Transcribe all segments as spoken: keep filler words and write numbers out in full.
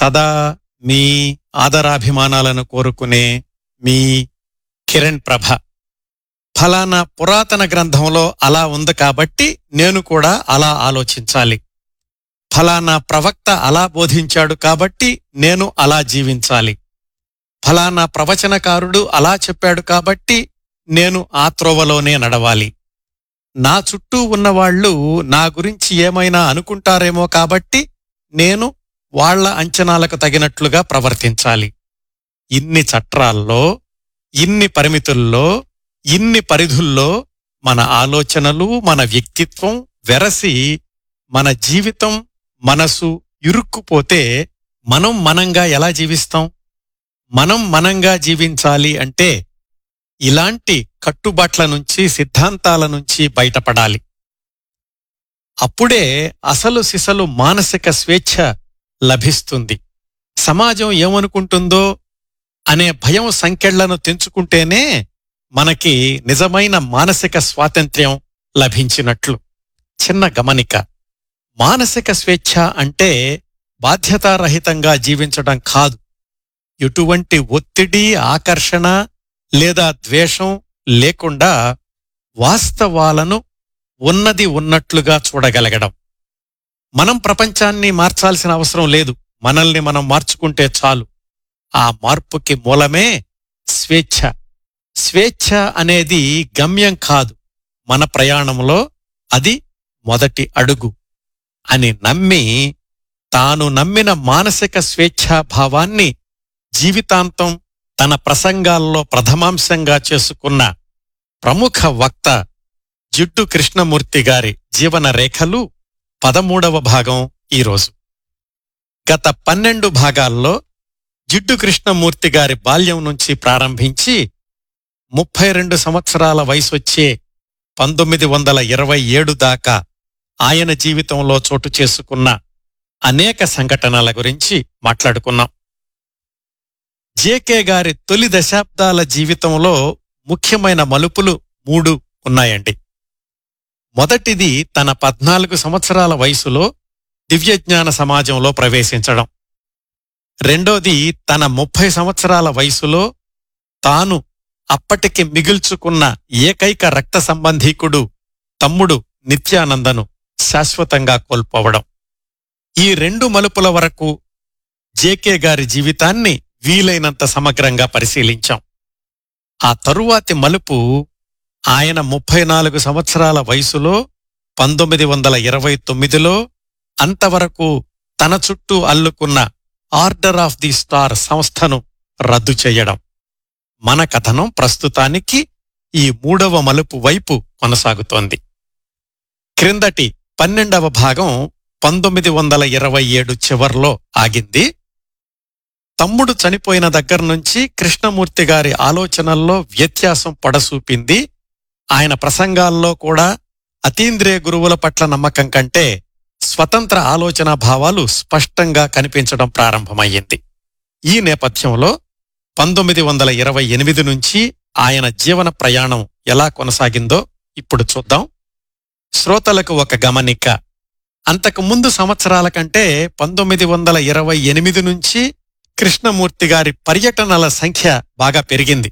సదా మీ ఆదరాభిమానాలను కోరుకునే మీ కిరణ్ ప్రభ. ఫలానా పురాతన గ్రంథంలో అలా ఉంది కాబట్టి నేను కూడా అలా ఆలోచించాలి, ఫలానా ప్రవక్త అలా బోధించాడు కాబట్టి నేను అలా జీవించాలి, ఫలానా ప్రవచనకారుడు అలా చెప్పాడు కాబట్టి నేను ఆ త్రోవలోనే నడవాలి, నా చుట్టూ ఉన్నవాళ్లు నా గురించి ఏమైనా అనుకుంటారేమో కాబట్టి నేను వాళ్ల అంచనాలకు తగినట్లుగా ప్రవర్తించాలి. ఇన్ని చట్రాల్లో, ఇన్ని పరిమితుల్లో, ఇన్ని పరిధుల్లో మన ఆలోచనలు, మన వ్యక్తిత్వం వెరసి మన జీవితం, మనసు ఇరుక్కుపోతే మనం మనంగా ఎలా జీవిస్తాం? మనం మనంగా జీవించాలి అంటే ఇలాంటి కట్టుబాట్ల నుంచి, సిద్ధాంతాల నుంచి బయటపడాలి. అప్పుడే అసలు సిసలు మానసిక స్వేచ్ఛ లభిస్తుంది. సమాజం ఏమనుకుంటుందో అనే భయం సంకెళ్లను తెంచుకుంటేనే మనకి నిజమైన మానసిక స్వాతంత్ర్యం లభించినట్లు. చిన్న గమనిక, మానసిక స్వేచ్ఛ అంటే బాధ్యతారహితంగా జీవించడం కాదు. ఎటువంటి ఒత్తిడి, ఆకర్షణ లేదా ద్వేషం లేకుండా వాస్తవాలను ఉన్నది ఉన్నట్లుగా చూడగలగడం. మనం ప్రపంచాన్ని మార్చాల్సిన అవసరం లేదు, మనల్ని మనం మార్చుకుంటే చాలు. ఆ మార్పుకి మూలమే స్వేచ్ఛ. స్వేచ్ఛ అనేది గమ్యం కాదు, మన ప్రయాణంలో అది మొదటి అడుగు అని నమ్మి, తాను నమ్మిన మానసిక స్వేచ్ఛాభావాన్ని జీవితాంతం తన ప్రసంగాల్లో ప్రథమాంశంగా చేసుకున్న ప్రముఖ వక్త జిడ్డు కృష్ణమూర్తి గారి జీవన రేఖలు పదమూడవ భాగం ఈరోజు. గత పన్నెండు భాగాల్లో జిడ్డు కృష్ణమూర్తి గారి బాల్యం నుంచి ప్రారంభించి ముప్పై రెండు సంవత్సరాల వయసొచ్చే పంతొమ్మిది వందల ఇరవై ఏడు దాకా ఆయన జీవితంలో చోటు చేసుకున్న అనేక సంఘటనల గురించి మాట్లాడుకున్నాం. జేకే గారి తొలి దశాబ్దాల జీవితంలో ముఖ్యమైన మలుపులు మూడు ఉన్నాయండి. మొదటిది తన పద్నాలుగు సంవత్సరాల వయసులో దివ్యజ్ఞాన సమాజంలో ప్రవేశించడం. రెండోది తన ముప్పై సంవత్సరాల వయసులో తాను అప్పటికి మిగుల్చుకున్న ఏకైక రక్త సంబంధీకుడు తమ్ముడు నిత్యానందను శాశ్వతంగా కోల్పోవడం. ఈ రెండు మలుపుల వరకు జేకే గారి జీవితాన్ని వీలైనంత సమగ్రంగా పరిశీలించాం. ఆ తరువాతి మలుపు ఆయన ముప్పై నాలుగు సంవత్సరాల వయసులో పంతొమ్మిది వందల ఇరవై తొమ్మిదిలో అంతవరకు తన చుట్టూ అల్లుకున్న ఆర్డర్ ఆఫ్ ది స్టార్ సంస్థను రద్దు చెయ్యడం. మన కథనం ప్రస్తుతానికి ఈ మూడవ మలుపు వైపు కొనసాగుతోంది. క్రిందటి పన్నెండవ భాగం పంతొమ్మిది వందల ఇరవై ఏడు చివర్లో ఆగింది. తమ్ముడు చనిపోయిన దగ్గర్నుంచి కృష్ణమూర్తి గారి ఆలోచనల్లో వ్యత్యాసం పొడసూపింది. ఆయన ప్రసంగాల్లో కూడా అతీంద్రియ గురువుల పట్ల నమ్మకం కంటే స్వతంత్ర ఆలోచనా భావాలు స్పష్టంగా కనిపించడం ప్రారంభమయ్యింది. ఈ నేపథ్యంలో పంతొమ్మిది వందల ఇరవై ఎనిమిది నుంచి ఆయన జీవన ప్రయాణం ఎలా కొనసాగిందో ఇప్పుడు చూద్దాం. శ్రోతలకు ఒక గమనిక, అంతకు ముందు సంవత్సరాల కంటే పంతొమ్మిది వందల ఇరవై ఎనిమిది నుంచి కృష్ణమూర్తి గారి పర్యటనల సంఖ్య బాగా పెరిగింది.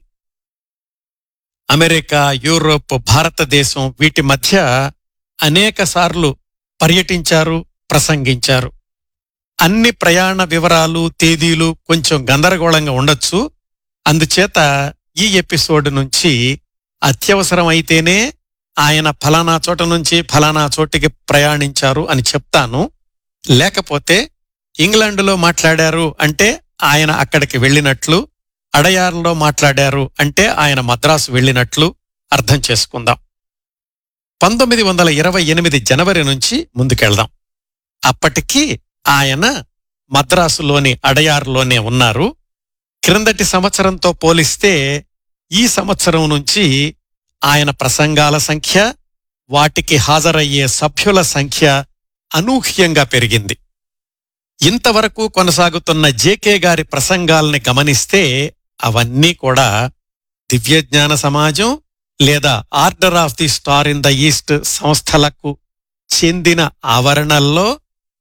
అమెరికా, యూరోప్, భారతదేశం వీటి మధ్య అనేక సార్లు పర్యటించారు, ప్రసంగించారు. అన్ని ప్రయాణ వివరాలు, తేదీలు కొంచెం గందరగోళంగా ఉండొచ్చు. అందుచేత ఈ ఎపిసోడ్ నుంచి అత్యవసరమైతేనే ఆయన ఫలానా చోట నుంచి ఫలానా చోటికి ప్రయాణించారు అని చెప్తాను. లేకపోతే ఇంగ్లాండులో మాట్లాడారు అంటే ఆయన అక్కడికి వెళ్ళినట్లు, అడయార్లో మాట్లాడారు అంటే ఆయన మద్రాసు వెళ్ళినట్లు అర్థం చేసుకుందాం. పంతొమ్మిది వందల ఇరవై ఎనిమిది జనవరి నుంచి ముందుకెళ్దాం. అప్పటికి ఆయన మద్రాసులోని అడయార్లోనే ఉన్నారు. క్రిందటి సంవత్సరంతో పోలిస్తే ఈ సంవత్సరం నుంచి ఆయన ప్రసంగాల సంఖ్య, వాటికి హాజరయ్యే సభ్యుల సంఖ్య అనూహ్యంగా పెరిగింది. ఇంతవరకు కొనసాగుతున్న జేకే గారి ప్రసంగాల్ని గమనిస్తే అవన్నీ కూడా దివ్యజ్ఞాన సమాజం లేదా order of the star in the east సంస్థలకు చెందిన ఆవరణల్లో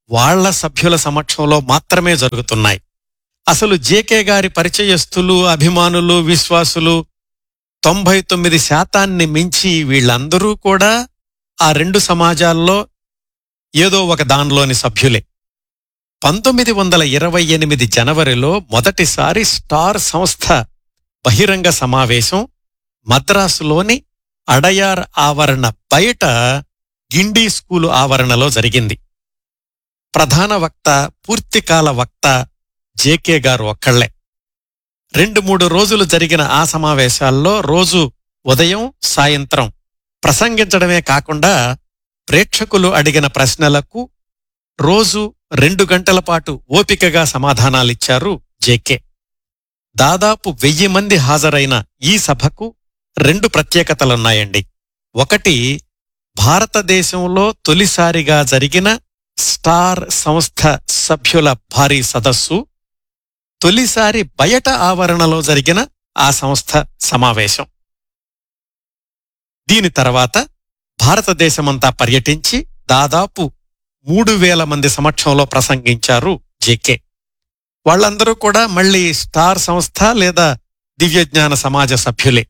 వాళ్ల సభ్యుల సమక్షంలో మాత్రమే జరుగుతున్నాయి. అసలు జేకే గారి పరిచయస్తులు, అభిమానులు, విశ్వాసులు తొంభై తొమ్మిది శాతాన్ని మించి వీళ్ళందరూ కూడా ఆ రెండు సమాజాల్లో ఏదో ఒక దానిలోని సభ్యులే. పంతొమ్మిది వందల ఇరవై ఎనిమిది జనవరిలో మొదటిసారి స్టార్ సంస్థ బహిరంగ సమావేశం మద్రాసులోని అడయార్ ఆవరణ బయట గిండీ స్కూలు ఆవరణలో జరిగింది. ప్రధాన వక్త, పూర్తికాల వక్త జేకే గారు ఒక్కళ్లే. రెండు మూడు రోజులు జరిగిన ఆ సమావేశాల్లో రోజు ఉదయం, సాయంత్రం ప్రసంగించడమే కాకుండా ప్రేక్షకులు అడిగిన ప్రశ్నలకు రోజు రెండు గంటల పాటు ఓపికగా సమాధానాలిచ్చారు జేకే. దాదాపు వెయ్యి మంది హాజరైన ఈ సభకు రెండు ప్రత్యేకతలున్నాయండి. ఒకటి, భారతదేశంలో తొలిసారిగా జరిగిన స్టార్ సంస్థ సభ్యుల భారీ సదస్సు, తొలిసారి బయట ఆవరణలో జరిగిన ఆ సంస్థ సమావేశం. దీని తర్వాత భారతదేశమంతా పర్యటించి దాదాపు మూడు వేల మంది సమక్షంలో ప్రసంగించారు జేకే. వాళ్లందరూ కూడా మళ్లీ స్టార్ సంస్థ లేదా దివ్యజ్ఞాన సమాజ సభ్యులే.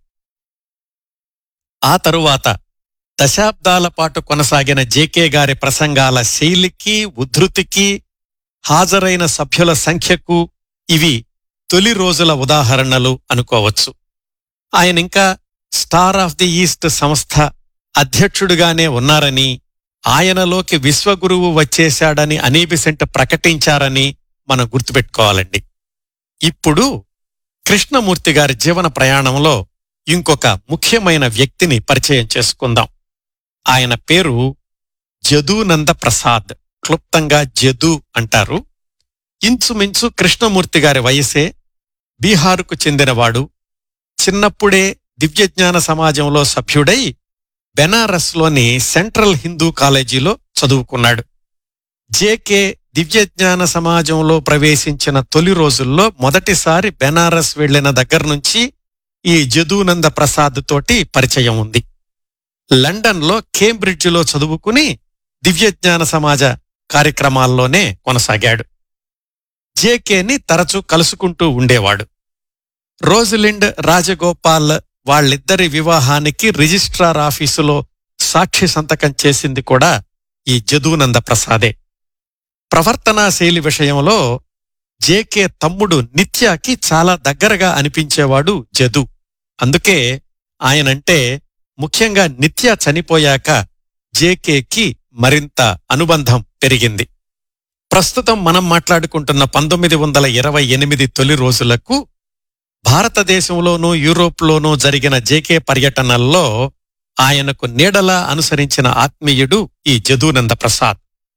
ఆ తరువాత దశాబ్దాల పాటు కొనసాగిన జేకే గారి ప్రసంగాల శైలికి, ఉద్ధృతికి, హాజరైన సభ్యుల సంఖ్యకు ఇవి తొలి రోజుల ఉదాహరణలు అనుకోవచ్చు. ఆయనింకా స్టార్ ఆఫ్ ది ఈస్ట్ సంస్థ అధ్యక్షుడిగానే ఉన్నారని, ఆయనలోకి విశ్వగురువు వచ్చేశాడని అనీబిసెంట్ ప్రకటించారని మనం గుర్తుపెట్టుకోవాలండి. ఇప్పుడు కృష్ణమూర్తి గారి జీవన ప్రయాణంలో ఇంకొక ముఖ్యమైన వ్యక్తిని పరిచయం చేసుకుందాం. ఆయన పేరు జదూనంద ప్రసాద్, క్లుప్తంగా జదూ అంటారు. ఇంచుమించు కృష్ణమూర్తి గారి వయసే. బీహారుకు చెందినవాడు. చిన్నప్పుడే దివ్యజ్ఞాన సమాజంలో సభ్యుడై బెనారస్లోని సెంట్రల్ హిందూ కాలేజీలో చదువుకున్నాడు. జేకే దివ్యజ్ఞాన సమాజంలో ప్రవేశించిన తొలి రోజుల్లో మొదటిసారి బెనారస్ వెళ్లిన దగ్గర్నుంచి ఈ జదూనంద ప్రసాద్ తోటి పరిచయం ఉంది. లండన్లో కేంబ్రిడ్జిలో చదువుకుని దివ్యజ్ఞాన సమాజ కార్యక్రమాల్లోనే కొనసాగాడు. జేకేని తరచూ కలుసుకుంటూ ఉండేవాడు. రోజలిండ్ రాజగోపాల్ వాళ్ళిద్దరి వివాహానికి రిజిస్ట్రార్ ఆఫీసులో సాక్షి సంతకం చేసింది కూడా ఈ జదూనంద ప్రసాదే. ప్రవర్తనా శైలి విషయంలో జేకే తమ్ముడు నిత్యాకి చాలా దగ్గరగా అనిపించేవాడు జదూ. అందుకే ఆయనంటే, ముఖ్యంగా నిత్య చనిపోయాక జేకేకి మరింత అనుబంధం పెరిగింది. ప్రస్తుతం మనం మాట్లాడుకుంటున్న పంతొమ్మిది వందల ఇరవై ఎనిమిది తొలి రోజులకు భారతదేశంలోనూ యూరోప్లోనూ జరిగిన జేకే పర్యటనల్లో ఆయనకు నీడలా అనుసరించిన ఆత్మీయుడు ఈ జదూనంద ప్రసాద్.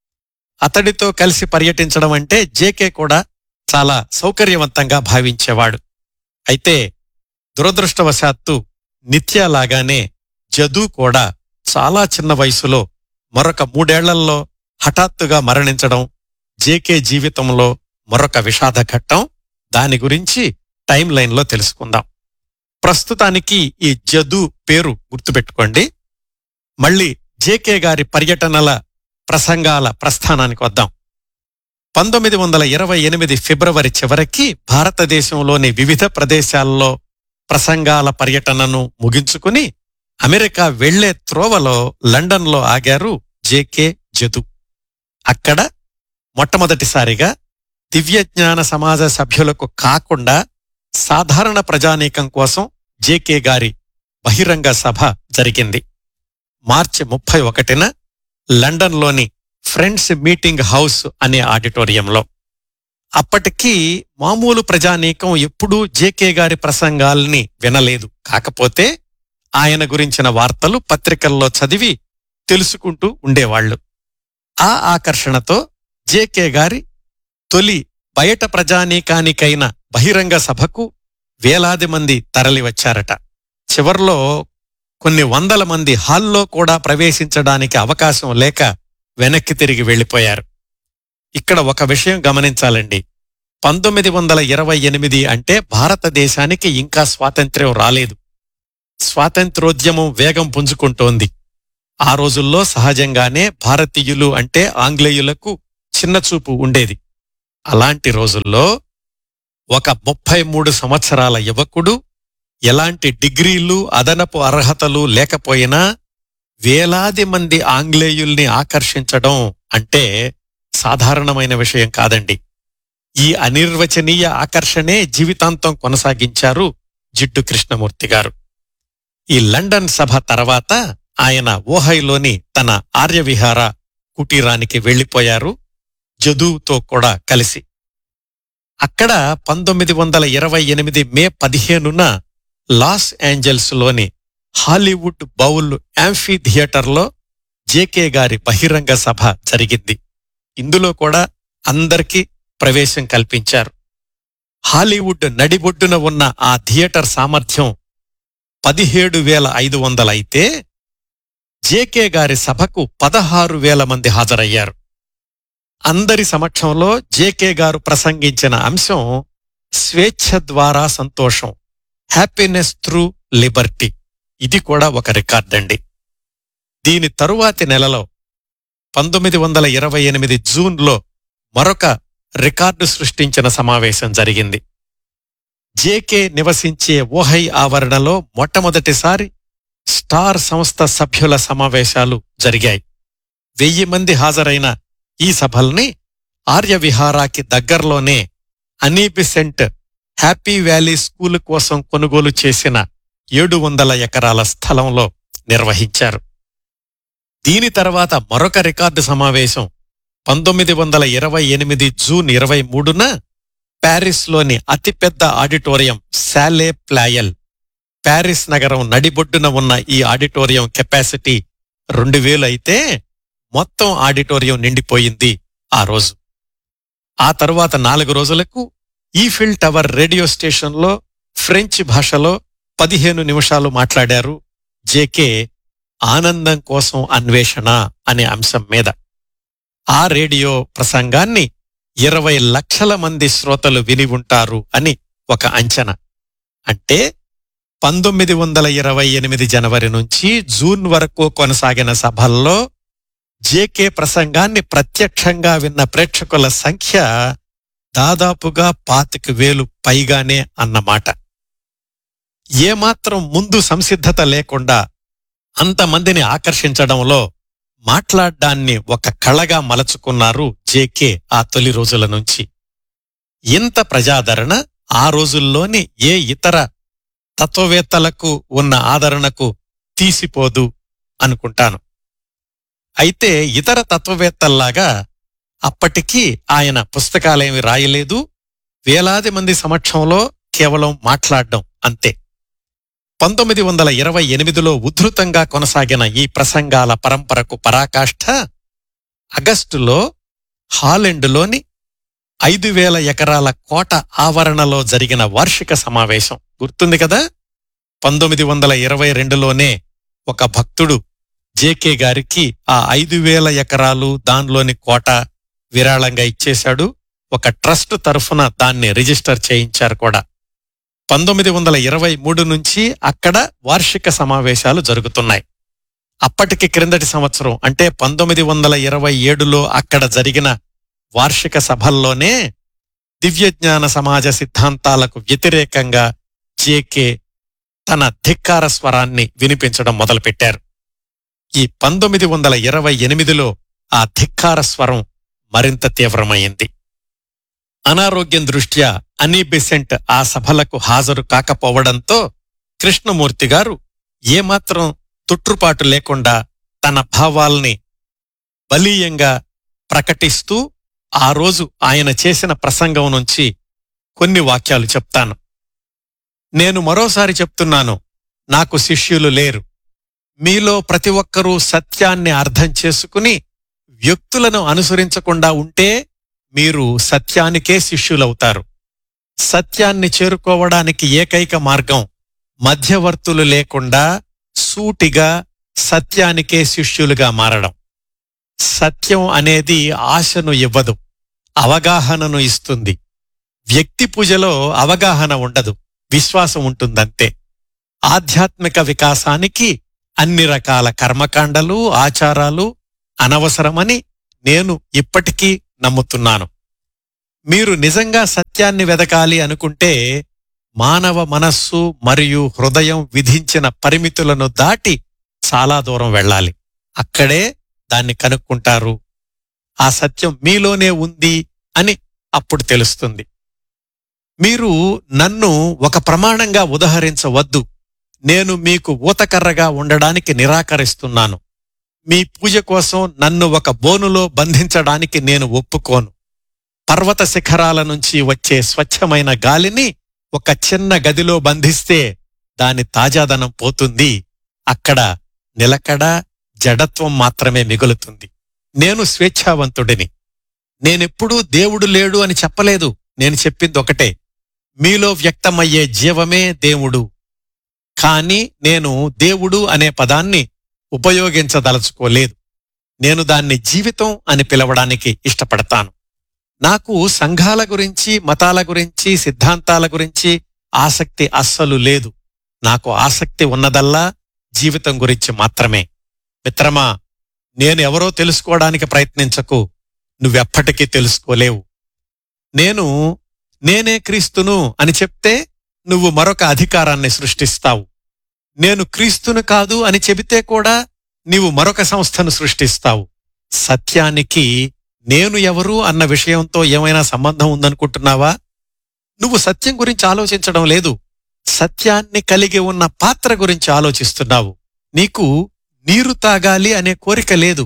అతడితో కలిసి పర్యటించడం అంటే జేకే కూడా చాలా సౌకర్యవంతంగా భావించేవాడు. అయితే దురదృష్టవశాత్తు నిత్యలాగానే జదూ కూడా చాలా చిన్న వయసులో మరొక మూడేళ్లల్లో హఠాత్తుగా మరణించడం జేకే జీవితంలో మరొక విషాద ఘట్టం. దాని గురించి టైం లైన్లో తెలుసుకుందాం. ప్రస్తుతానికి ఈ జదూ పేరు గుర్తుపెట్టుకోండి. మళ్ళీ జేకే గారి పర్యటనల ప్రసంగాల ప్రస్థానానికి వద్దాం. పంతొమ్మిది వందల ఇరవై ఎనిమిది ఫిబ్రవరి చివరికి భారతదేశంలోని వివిధ ప్రదేశాల్లో ప్రసంగాల పర్యటనను ముగించుకుని అమెరికా వెళ్లే త్రోవలో లండన్లో ఆగారు జేకే జదూ. అక్కడ మొట్టమొదటిసారిగా దివ్యజ్ఞాన సమాజ సభ్యులకు కాకుండా సాధారణ ప్రజానీకం కోసం జేకే గారి బహిరంగ సభ జరిగింది. మార్చి ముప్పై ఒకటిన లండన్లోని ఫ్రెండ్స్ మీటింగ్ హౌస్ అనే ఆడిటోరియంలో. అప్పటికీ మామూలు ప్రజానీకం ఎప్పుడూ జేకే గారి ప్రసంగాల్ని వినలేదు. కాకపోతే ఆయన గురించిన వార్తలు పత్రికల్లో చదివి తెలుసుకుంటూ ఉండేవాళ్లు. ఆ ఆకర్షణతో జేకే గారి తొలి బయట ప్రజానీకానికైన బహిరంగ సభకు వేలాది మంది తరలివచ్చారట. చివర్లో కొన్ని వందల మంది హాల్లో కూడా ప్రవేశించడానికి అవకాశం లేక వెనక్కి తిరిగి వెళ్లిపోయారు. ఇక్కడ ఒక విషయం గమనించాలండి. పంతొమ్మిది వందల ఇరవై ఎనిమిది అంటే భారతదేశానికి ఇంకా స్వాతంత్ర్యం రాలేదు. స్వాతంత్రోద్యమం వేగం పుంజుకుంటోంది. ఆ రోజుల్లో సహజంగానే భారతీయులు అంటే ఆంగ్లేయులకు చిన్నచూపు ఉండేది. అలాంటి రోజుల్లో ఒక ముప్పై మూడు సంవత్సరాల యువకుడు ఎలాంటి డిగ్రీలు అదనపు అర్హతలు లేకపోయినా వేలాది మంది ఆంగ్లేయుల్ని ఆకర్షించడం అంటే సాధారణమైన విషయం కాదండి. ఈ అనిర్వచనీయ ఆకర్షణే జీవితాంతం కొనసాగించారు జిడ్డు కృష్ణమూర్తి గారు. ఈ లండన్ సభ తర్వాత ఆయన ఓహైలోని తన ఆర్యవిహార కుటీరానికి వెళ్లిపోయారు జదూతో కూడా కలిసి. అక్కడ పంతొమ్మిది వందల ఇరవై ఎనిమిది మే పదిహేనున లాస్ ఏంజల్స్ లోని హాలీవుడ్ బౌల్ యాంఫీ థియేటర్లో జేకే గారి బహిరంగ సభ జరిగింది. ఇందులో కూడా అందరికీ ప్రవేశం కల్పించారు. హాలీవుడ్ నడిబొడ్డున ఉన్న ఆ థియేటర్ సామర్థ్యం పదిహేడు వేల ఐదు వందలైతే జేకే గారి సభకు పదహారు వేల మంది హాజరయ్యారు. అందరి సమక్షంలో జేకే గారు ప్రసంగించిన అంశం స్వేచ్ఛ ద్వారా సంతోషం, హ్యాపీనెస్ త్రూ లిబర్టీ. ఇది కూడా ఒక రికార్డండి. దీని తరువాతి నెలలో పంతొమ్మిది వందల ఇరవై ఎనిమిది జూన్లో మరొక రికార్డు సృష్టించిన సమావేశం జరిగింది. జేకే నివసించే ఓహై ఆవరణలో మొట్టమొదటిసారి స్టార్ సంస్థ సభ్యుల సమావేశాలు జరిగాయి. వెయ్యి మంది హాజరైన ఈ సభల్ని ఆర్యవిహారాకి దగ్గర్లోనే అనీబిసెంట్ హ్యాపీ వ్యాలీ స్కూలు కోసం కొనుగోలు చేసిన ఏడు వందల ఎకరాల స్థలంలో నిర్వహించారు. దీని తర్వాత మరొక రికార్డు సమావేశం పంతొమ్మిది వందల ఇరవై ఎనిమిది జూన్ ఇరవై మూడున ప్యారిస్లోని అతిపెద్ద ఆడిటోరియం శాలే ప్లాయల్. ప్యారిస్ నగరం నడిబొడ్డున ఉన్న ఈ ఆడిటోరియం కెపాసిటీ రెండు వేలు అయితే మొత్తం ఆడిటోరియం నిండిపోయింది ఆ రోజు. ఆ తరువాత నాలుగు రోజులకు ఈఫిల్ టవర్ రేడియో స్టేషన్లో ఫ్రెంచ్ భాషలో పదిహేను నిమిషాలు మాట్లాడారు జేకే ఆనందం కోసం అన్వేషణ అనే అంశం మీద. ఆ రేడియో ప్రసంగాన్ని ఇరవై లక్షల మంది శ్రోతలు విని ఉంటారు అని ఒక అంచనా. అంటే పంతొమ్మిది వందల ఇరవై ఎనిమిది జనవరి నుంచి జూన్ వరకు కొనసాగిన సభల్లో జేకే ప్రసంగాన్ని ప్రత్యక్షంగా విన్న ప్రేక్షకుల సంఖ్య దాదాపుగా పాతిక వేలు పైగానే అన్నమాట. ఏమాత్రం ముందు సంసిద్ధత లేకుండా అంతమందిని ఆకర్షించడంలో మాట్లాడ్డాన్ని ఒక కళగా మలచుకున్నారు జేకే ఆ తొలి రోజుల నుంచి. ఇంత ప్రజాదరణ ఆ రోజుల్లోని ఏ ఇతర తత్వవేత్తలకు ఉన్న ఆదరణకు తీసిపోదు అనుకుంటాను. అయితే ఇతర తత్వవేత్తల్లాగా అప్పటికీ ఆయన పుస్తకాలేమి రాయలేదు, వేలాది మంది సమక్షంలో కేవలం మాట్లాడ్డం అంతే. పంతొమ్మిది వందల ఇరవై ఎనిమిదిలో ఉద్ధృతంగా కొనసాగిన ఈ ప్రసంగాల పరంపరకు పరాకాష్ఠ ఆగస్టులో హాలెండ్లోని ఐదు వేల ఎకరాల కోట ఆవరణలో జరిగిన వార్షిక సమావేశం గుర్తుంది కదా. పంతొమ్మిది వందల ఇరవై రెండులోనే ఒక భక్తుడు జేకే గారికి ఆ ఐదు వేల ఎకరాలు దానిలోని కోట విరాళంగా ఇచ్చేశాడు. ఒక ట్రస్ట్ తరఫున దాన్ని రిజిస్టర్ చేయించారు కూడా. పంతొమ్మిది వందల ఇరవై మూడు నుంచి అక్కడ వార్షిక సమావేశాలు జరుగుతున్నాయి. అప్పటికి క్రిందటి సంవత్సరం అంటే పంతొమ్మిది వందల ఇరవై ఏడులో అక్కడ జరిగిన వార్షిక సభల్లోనే దివ్యజ్ఞాన సమాజ సిద్ధాంతాలకు వ్యతిరేకంగా జేకే తన ధిక్కార స్వరాన్ని వినిపించడం మొదలుపెట్టారు. ఈ పంతొమ్మిది వందల ఇరవై ఎనిమిదిలో ఆ ధిక్కార స్వరం మరింత తీవ్రమైంది. అనారోగ్యం దృష్ట్యా అనీబిసెంట్ ఆ సభలకు హాజరు కాకపోవడంతో కృష్ణమూర్తి గారు ఏమాత్రం తుట్రుపాటు లేకుండా తన భావాల్ని బలీయంగా ప్రకటిస్తూ ఆ రోజు ఆయన చేసిన ప్రసంగం నుంచి కొన్ని వాక్యాలు చెప్తాను. నేను మరోసారి చెప్తున్నాను, నాకు శిష్యులు లేరు. మీలో ప్రతి ఒక్కరూ సత్యాన్ని అర్థం చేసుకుని వ్యక్తులను అనుసరించకుండా ఉంటే మీరు సత్యానికే శిష్యులవుతారు. సత్యాన్ని చేరుకోవడానికి ఏకైక మార్గం మధ్యవర్తులు లేకుండా సూటిగా సత్యానికే శిష్యులుగా మారడం. సత్యం అనేది ఆశను ఇవ్వదు, అవగాహనను ఇస్తుంది. వ్యక్తి పూజలో అవగాహన ఉండదు, విశ్వాసం ఉంటుందంతే. ఆధ్యాత్మిక వికాసానికి అన్ని రకాల కర్మకాండలు, ఆచారాలు అనవసరమని నేను ఇప్పటికీ నమ్ముతున్నాను. మీరు నిజంగా సత్యాన్ని వెదకాలి అనుకుంటే మానవ మనస్సు మరియు హృదయం విధించిన పరిమితులను దాటి చాలా దూరం వెళ్ళాలి. అక్కడే దాన్ని కనుక్కుంటారు. ఆ సత్యం మీలోనే ఉంది అని అప్పుడు తెలుస్తుంది. మీరు నన్ను ఒక ప్రమాణంగా ఉదహరించవద్దు. నేను మీకు ఊతకర్రగా ఉండడానికి నిరాకరిస్తున్నాను. మీ పూజ కోసం నన్ను ఒక బోనులో బంధించడానికి నేను ఒప్పుకోను. పర్వత శిఖరాల నుంచి వచ్చే స్వచ్ఛమైన గాలిని ఒక చిన్న గదిలో బంధిస్తే దాని తాజాదనం పోతుంది. అక్కడ నిలకడ, జడత్వం మాత్రమే మిగులుతుంది. నేను స్వేచ్ఛావంతుడిని. నేనెప్పుడూ దేవుడు లేడు అని చెప్పలేదు. నేను చెప్పింది ఒకటే, మీలో వ్యక్తమయ్యే జీవమే దేవుడు. కాని నేను దేవుడు అనే పదాన్ని ఉపయోగించదలుచుకోలేదు. నేను దాన్ని జీవితం అని పిలవడానికి ఇష్టపడతాను. నాకు సంఘాల గురించి, మతాల గురించి, సిద్ధాంతాల గురించి ఆసక్తి అస్సలు లేదు. నాకు ఆసక్తి ఉన్నదల్లా జీవితం గురించి మాత్రమే. మిత్రమా, నేను ఎవరో తెలుసుకోవడానికి ప్రయత్నించకు. నువ్వెప్పటికీ తెలుసుకోలేవు. నేను నేనే క్రీస్తును అని చెప్తే నువ్వు మరొక అధికారాన్ని సృష్టిస్తావు. నేను క్రీస్తును కాదు అని చెబితే కూడా నీవు మరొక సంస్థను సృష్టిస్తావు. సత్యానికి నేను ఎవరు అన్న విషయంతో ఏమైనా సంబంధం ఉందనుకుంటున్నావా? నువ్వు సత్యం గురించి ఆలోచించడం లేదు. సత్యాన్ని కలిగి ఉన్న పాత్ర గురించి ఆలోచిస్తున్నావు. నీకు నీరు తాగాలి అనే కోరిక లేదు.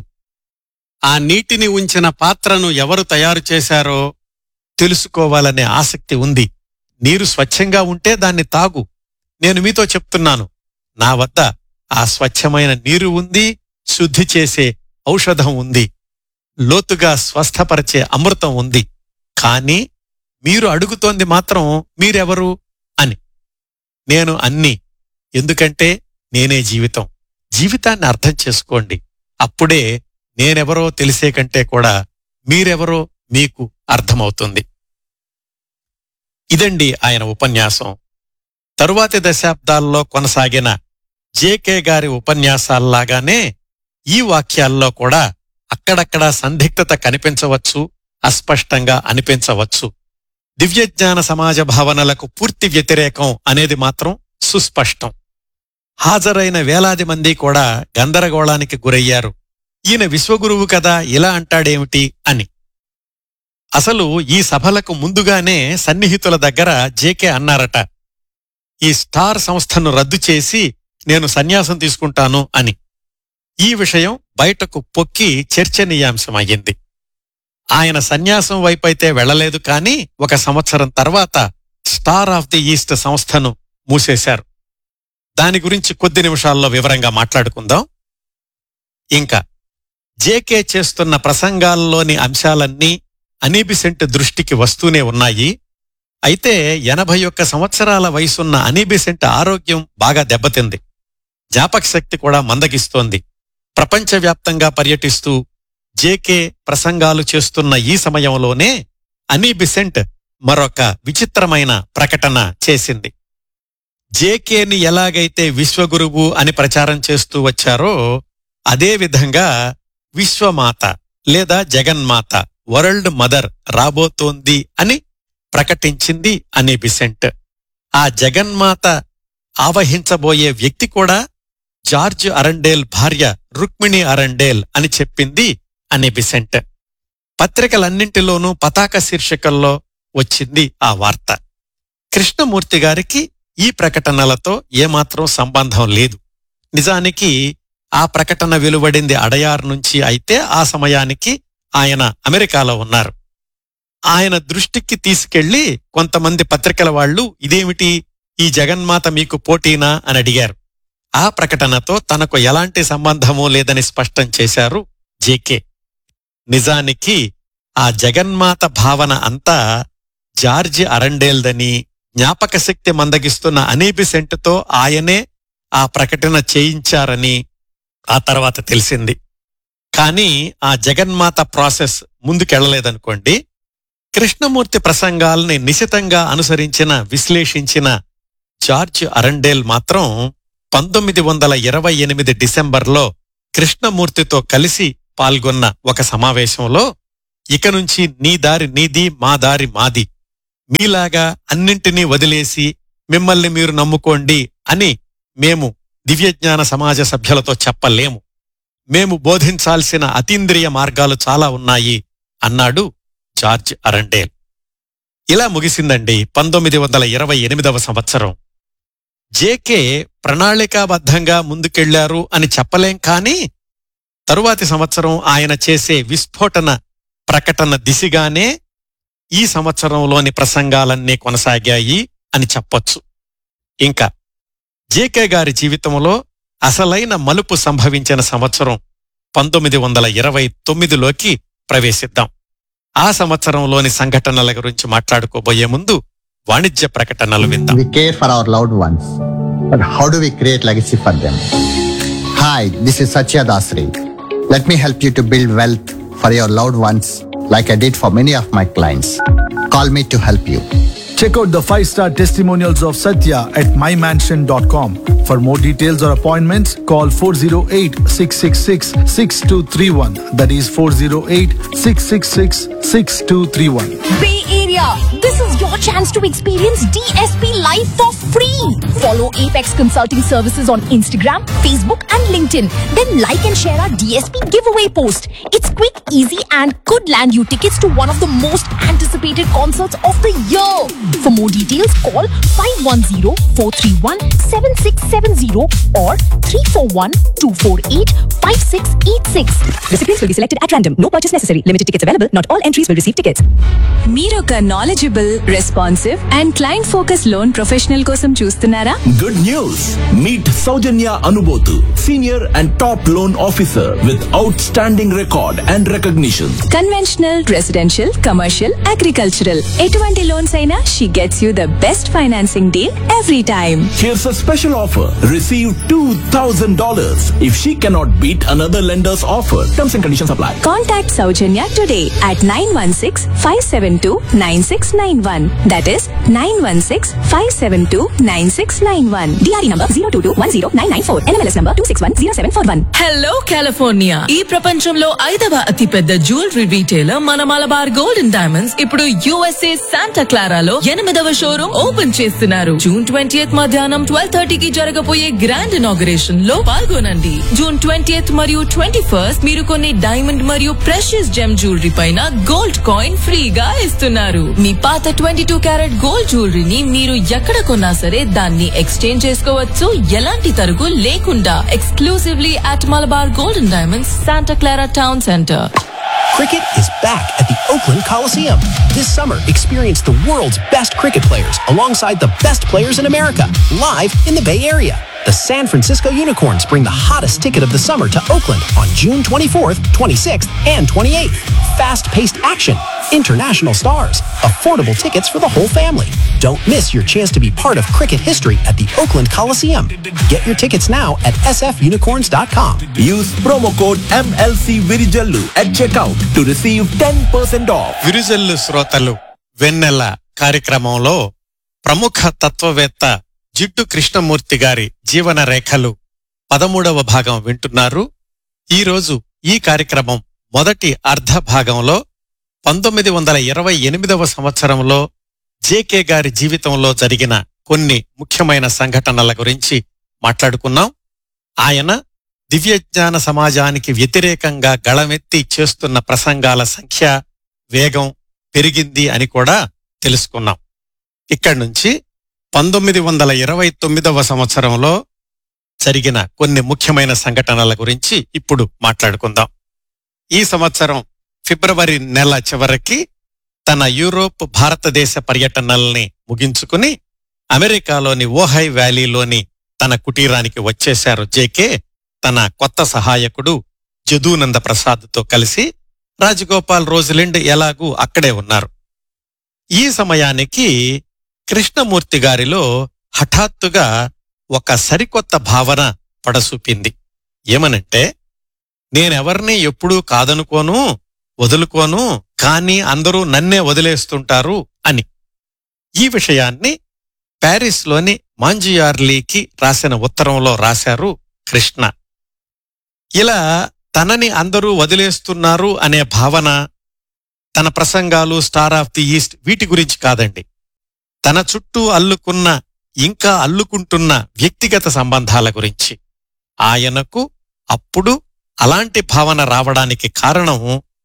ఆ నీటిని ఉంచిన పాత్రను ఎవరు తయారు చేశారో తెలుసుకోవాలనే ఆసక్తి ఉంది. నీరు స్వచ్ఛంగా ఉంటే దాన్ని తాగు. నేను మీతో చెప్తున్నాను, నా వద్ద ఆ స్వచ్ఛమైన నీరు ఉంది, శుద్ధి చేసే ఔషధం ఉంది, లోతుగా స్వస్థపరిచే అమృతం ఉంది. కాని మీరు అడుగుతోంది మాత్రం మీరెవరు అని. నేను అన్నీ. ఎందుకంటే నేనే జీవితం. జీవితాన్ని అర్థం చేసుకోండి. అప్పుడే నేనెవరో తెలిసే కంటే కూడా మీరెవరో మీకు అర్థమవుతుంది. ఇదండి ఆయన ఉపన్యాసం. తరువాతి దశాబ్దాల్లో కొనసాగిన జేకే గారి ఉపన్యాసాల్లాగానే ఈ వాక్యాల్లో కూడా అక్కడక్కడా సందిగ్ధత కనిపించవచ్చు, అస్పష్టంగా అనిపించవచ్చు. దివ్యజ్ఞాన సమాజ భావనలకు పూర్తి వ్యతిరేకం అనేది మాత్రం సుస్పష్టం. హాజరైన వేలాది మంది కూడా గందరగోళానికి గురయ్యారు. ఈయన విశ్వగురువు కదా, ఇలా అంటాడేమిటి అని. అసలు ఈ సభలకు ముందుగానే సన్నిహితుల దగ్గర జేకే అన్నారట, ఈ స్టార్ సంస్థను రద్దు చేసి నేను సన్యాసం తీసుకుంటాను అని. ఈ విషయం బయటకు పొక్కి చర్చనీయాంశమయ్యింది. ఆయన సన్యాసం వైపైతే వెళ్లలేదు, కాని ఒక సంవత్సరం తర్వాత స్టార్ ఆఫ్ ది ఈస్ట్ సంస్థను మూసేశారు. దాని గురించి కొద్ది నిమిషాల్లో వివరంగా మాట్లాడుకుందాం. ఇంకా జేకే చేస్తున్న ప్రసంగాల్లోని అంశాలన్నీ అనీబిసెంట్ దృష్టికి వస్తూనే ఉన్నాయి. అయితే ఎనభై ఒక్క సంవత్సరాల వయసున్న అనీబిసెంట్ ఆరోగ్యం బాగా దెబ్బతింది. జ్ఞాపకశక్తి కూడా మందగిస్తోంది. ప్రపంచవ్యాప్తంగా పర్యటిస్తూ జేకే ప్రసంగాలు చేస్తున్న ఈ సమయంలోనే అనీబిసెంట్ మరొక విచిత్రమైన ప్రకటన చేసింది. జేకేని ఎలాగైతే విశ్వగురువు అని ప్రచారం చేస్తూ వచ్చారో అదేవిధంగా విశ్వమాత లేదా జగన్మాత, వరల్డ్ మదర్ రాబోతోంది అని ప్రకటించింది అనీబిసెంట్. ఆ జగన్మాత ఆవహించబోయే వ్యక్తి కూడా జార్జ్ అరండేల్ భార్య రుక్మిణి అరండేల్ అని చెప్పింది అనీబిసెంట్. పత్రికలన్నింటిలోనూ పతాక శీర్షికల్లో వచ్చింది ఆ వార్త. కృష్ణమూర్తి గారికి ఈ ప్రకటనలతో ఏమాత్రం సంబంధం లేదు. నిజానికి ఆ ప్రకటన వెలువడింది అడయార్ నుంచి అయితే ఆ సమయానికి ఆయన అమెరికాలో ఉన్నారు. ఆయన దృష్టికి తీసుకెళ్లి కొంతమంది పత్రికల వాళ్లు, ఇదేమిటి, ఈ జగన్మాత మీకు పోటీనా అని అడిగారు. ఆ ప్రకటనతో తనకు ఎలాంటి సంబంధమూ లేదని స్పష్టం చేశారు జేకే. నిజానికి ఆ జగన్మాత భావన అంతా జార్జి అరండేల్దని, జ్ఞాపకశక్తి మందగిస్తున్న అనీబిసెంట్తో ఆయనే ఆ ప్రకటన చేయించారని ఆ తర్వాత తెలిసింది. కానీ ఆ జగన్మాత ప్రాసెస్ ముందుకెళ్లలేదనుకోండి. కృష్ణమూర్తి ప్రసంగాల్ని నిశితంగా అనుసరించిన, విశ్లేషించిన జార్జ్ అరండేల్ మాత్రం పంతొమ్మిది వందల ఇరవై ఎనిమిది డిసెంబర్లో కృష్ణమూర్తితో కలిసి పాల్గొన్న ఒక సమావేశంలో ఇక నుంచి నీ దారి నీది, మా దారి మాది, మీలాగా అన్నింటినీ వదిలేసి మిమ్మల్ని మీరు నమ్ముకోండి అని మేము దివ్యజ్ఞాన సమాజ సభ్యులతో చెప్పలేము. మేము బోధించాల్సిన అతీంద్రియ మార్గాలు చాలా ఉన్నాయి అన్నాడు జార్జ్ అరండేల్. ఇలా ముగిసిందండి పంతొమ్మిది వందల ఇరవై ఎనిమిదవ సంవత్సరం. జేకే ప్రణాళికాబద్ధంగా ముందుకెళ్లారు అని చెప్పలేం, కానీ తరువాతి సంవత్సరం ఆయన చేసే విస్ఫోటన ప్రకటన దిశగానే ఈ సంవత్సరంలోని ప్రసంగాలన్నీ కొనసాగాయి అని చెప్పొచ్చు. ఇంకా జేకే గారి జీవితంలో అసలైన మలుపు సంభవించిన సంవత్సరం పంతొమ్మిది వందల ఇరవై తొమ్మిదిలోకి ప్రవేశిద్దాం. ఆ సంవత్సరంలోని సంఘటనల గురించి మాట్లాడుకోబోయే ముందు వాణిజ్య ప్రకటనలు విందాం. We care for our loved ones, but how do we create legacy for them? Hi, this is Satya Dasri. Let me help you to build wealth for your loved ones like I did for many of my clients. Call me to help you. Check out the five-star testimonials of Satya at my mansion dot com. For more details or appointments, call four oh eight, six six six, six two three one. That is four oh eight, six six six, six two three one. Bay Area, this is your chance to experience D S P live for free. Follow Apex Consulting Services on Instagram, Facebook and LinkedIn. Then like and share our D S P giveaway post. It's quick, easy and could land you tickets to one of the most anticipated concerts of the year. For more details, call five one zero, four three one, seven six seven zero or three four one, two four eight, five six eight six. Recipients will be selected at random. No purchase necessary. Limited tickets available. Not all entries will receive tickets. మీరొక knowledgeable, responsive and client focus loan professional కోసం చూస్తున్నారా? Good news! Meet Saujanya Anubotu, senior and top loan officer with outstanding record and recognition. Conventional, residential, commercial, agricultural ఎటువంటి loans అయినా she gets you the best financing deal every time. Here's a special offer. Receive two thousand dollars if she cannot beat another lender's offer. Terms and conditions apply. Contact Saujanya today at nine one six, five seven two, nine six nine one. That is nine one six, five seven two, nine six nine one. D R E number zero two two one zero nine nine four. N M L S number two six one zero seven four one. Hello California, ఈ ప్రపంచంలో ఐదవ అతిపెద్ద jewellery retailer మన Malabar gold and diamonds ఇప్పుడు USA Santa క్లారాలో ఎనిమిదవ showroom open చేస్తున్నారు. June twentieth మధ్యాహ్నం twelve థర్టీకి జరగబోయే గ్రాండ్ ఇనాగరేషన్ లో పాల్గొనండి. జూన్ ట్వంటీయత్ మరియు ట్వంటీ ఫస్ట్ మీరు కొన్ని డైమండ్ మరియు ప్రెషియస్ జెమ్ జ్యువెలరీ పైన గోల్డ్ కాయిన్ ఫ్రీగా ఇస్తున్నారు. మీ పాత ట్వంటీ టూ క్యారెట్ గోల్డ్ జ్యువెలరీని మీరు ఎక్కడ కొన్నా సరే దాన్ని ఎక్స్చేంజ్ చేసుకోవచ్చు, ఎలాంటి తరుగు లేకుండా. Exclusively at Malabar gold and diamonds, Santa Clara town centre. Cricket is back at the Oakland Coliseum. This summer, experience the world's best cricket players alongside the best players in America, live in the Bay Area. The San Francisco Unicorns bring the hottest ticket of the summer to Oakland on June twenty-fourth, twenty-sixth, and twenty-eighth. Fast-paced action, international stars, affordable tickets for the whole family. Don't miss your chance to be part of cricket history at the Oakland Coliseum. Get your tickets now at s f unicorns dot com. Use promo code M L C Virijallu at checkout to receive ten percent off. Virujallu శ్రోతలు వెన్నెల కార్యక్రమంలో ప్రముఖ తత్వవేత్త జిడ్డు కృష్ణమూర్తి గారి జీవన రేఖలు పదమూడవ భాగం వింటున్నారు. ఈరోజు ఈ కార్యక్రమం మొదటి అర్ధ భాగంలో పంతొమ్మిది వందల ఇరవై ఎనిమిదవ సంవత్సరంలో జేకే గారి జీవితంలో జరిగిన కొన్ని ముఖ్యమైన సంఘటనల గురించి మాట్లాడుకున్నాం. ఆయన దివ్యజ్ఞాన సమాజానికి వ్యతిరేకంగా గళమెత్తి చేస్తున్న ప్రసంగాల సంఖ్య, వేగం పెరిగింది అని కూడా తెలుసుకున్నాం. ఇక్కడి నుంచి పంతొమ్మిది వందల ఇరవై తొమ్మిదవ సంవత్సరంలో జరిగిన కొన్ని ముఖ్యమైన సంఘటనల గురించి ఇప్పుడు మాట్లాడుకుందాం. ఈ సంవత్సరం ఫిబ్రవరి నెల చివరికి తన యూరోప్, భారతదేశ పర్యటనల్ని ముగించుకుని అమెరికాలోని ఓహై వ్యాలీలోని తన కుటీరానికి వచ్చేశారు జేకే. తన కొత్త సహాయకుడు జదూనంద ప్రసాద్తో కలిసి రాజగోపాల్ రోజలిండ్ ఎలాగూ అక్కడే ఉన్నారు. ఈ సమయానికి కృష్ణమూర్తి గారిలో హఠాత్తుగా ఒక సరికొత్త భావన పడసూపింది. ఏమనంటే, నేనెవర్నీ ఎప్పుడూ కాదనుకోను, వదులుకోను, కానీ అందరూ నన్నే వదిలేస్తుంటారు అని. ఈ విషయాన్ని ప్యారిస్లోని మాంజియార్లీకి రాసిన ఉత్తరంలో రాశారు కృష్ణ. ఇలా తనని అందరూ వదిలేస్తున్నారు అనే భావన, తన ప్రసంగాలు స్టార్ ఆఫ్ ది ఈస్ట్ వీటి గురించి కాదండి. తన చుట్టూ అల్లుకున్న ఇంకా అల్లుకుంటున్న వ్యక్తిగత సంబంధాల గురించి. ఆయనకు అప్పుడు అలాంటి భావన రావడానికి కారణం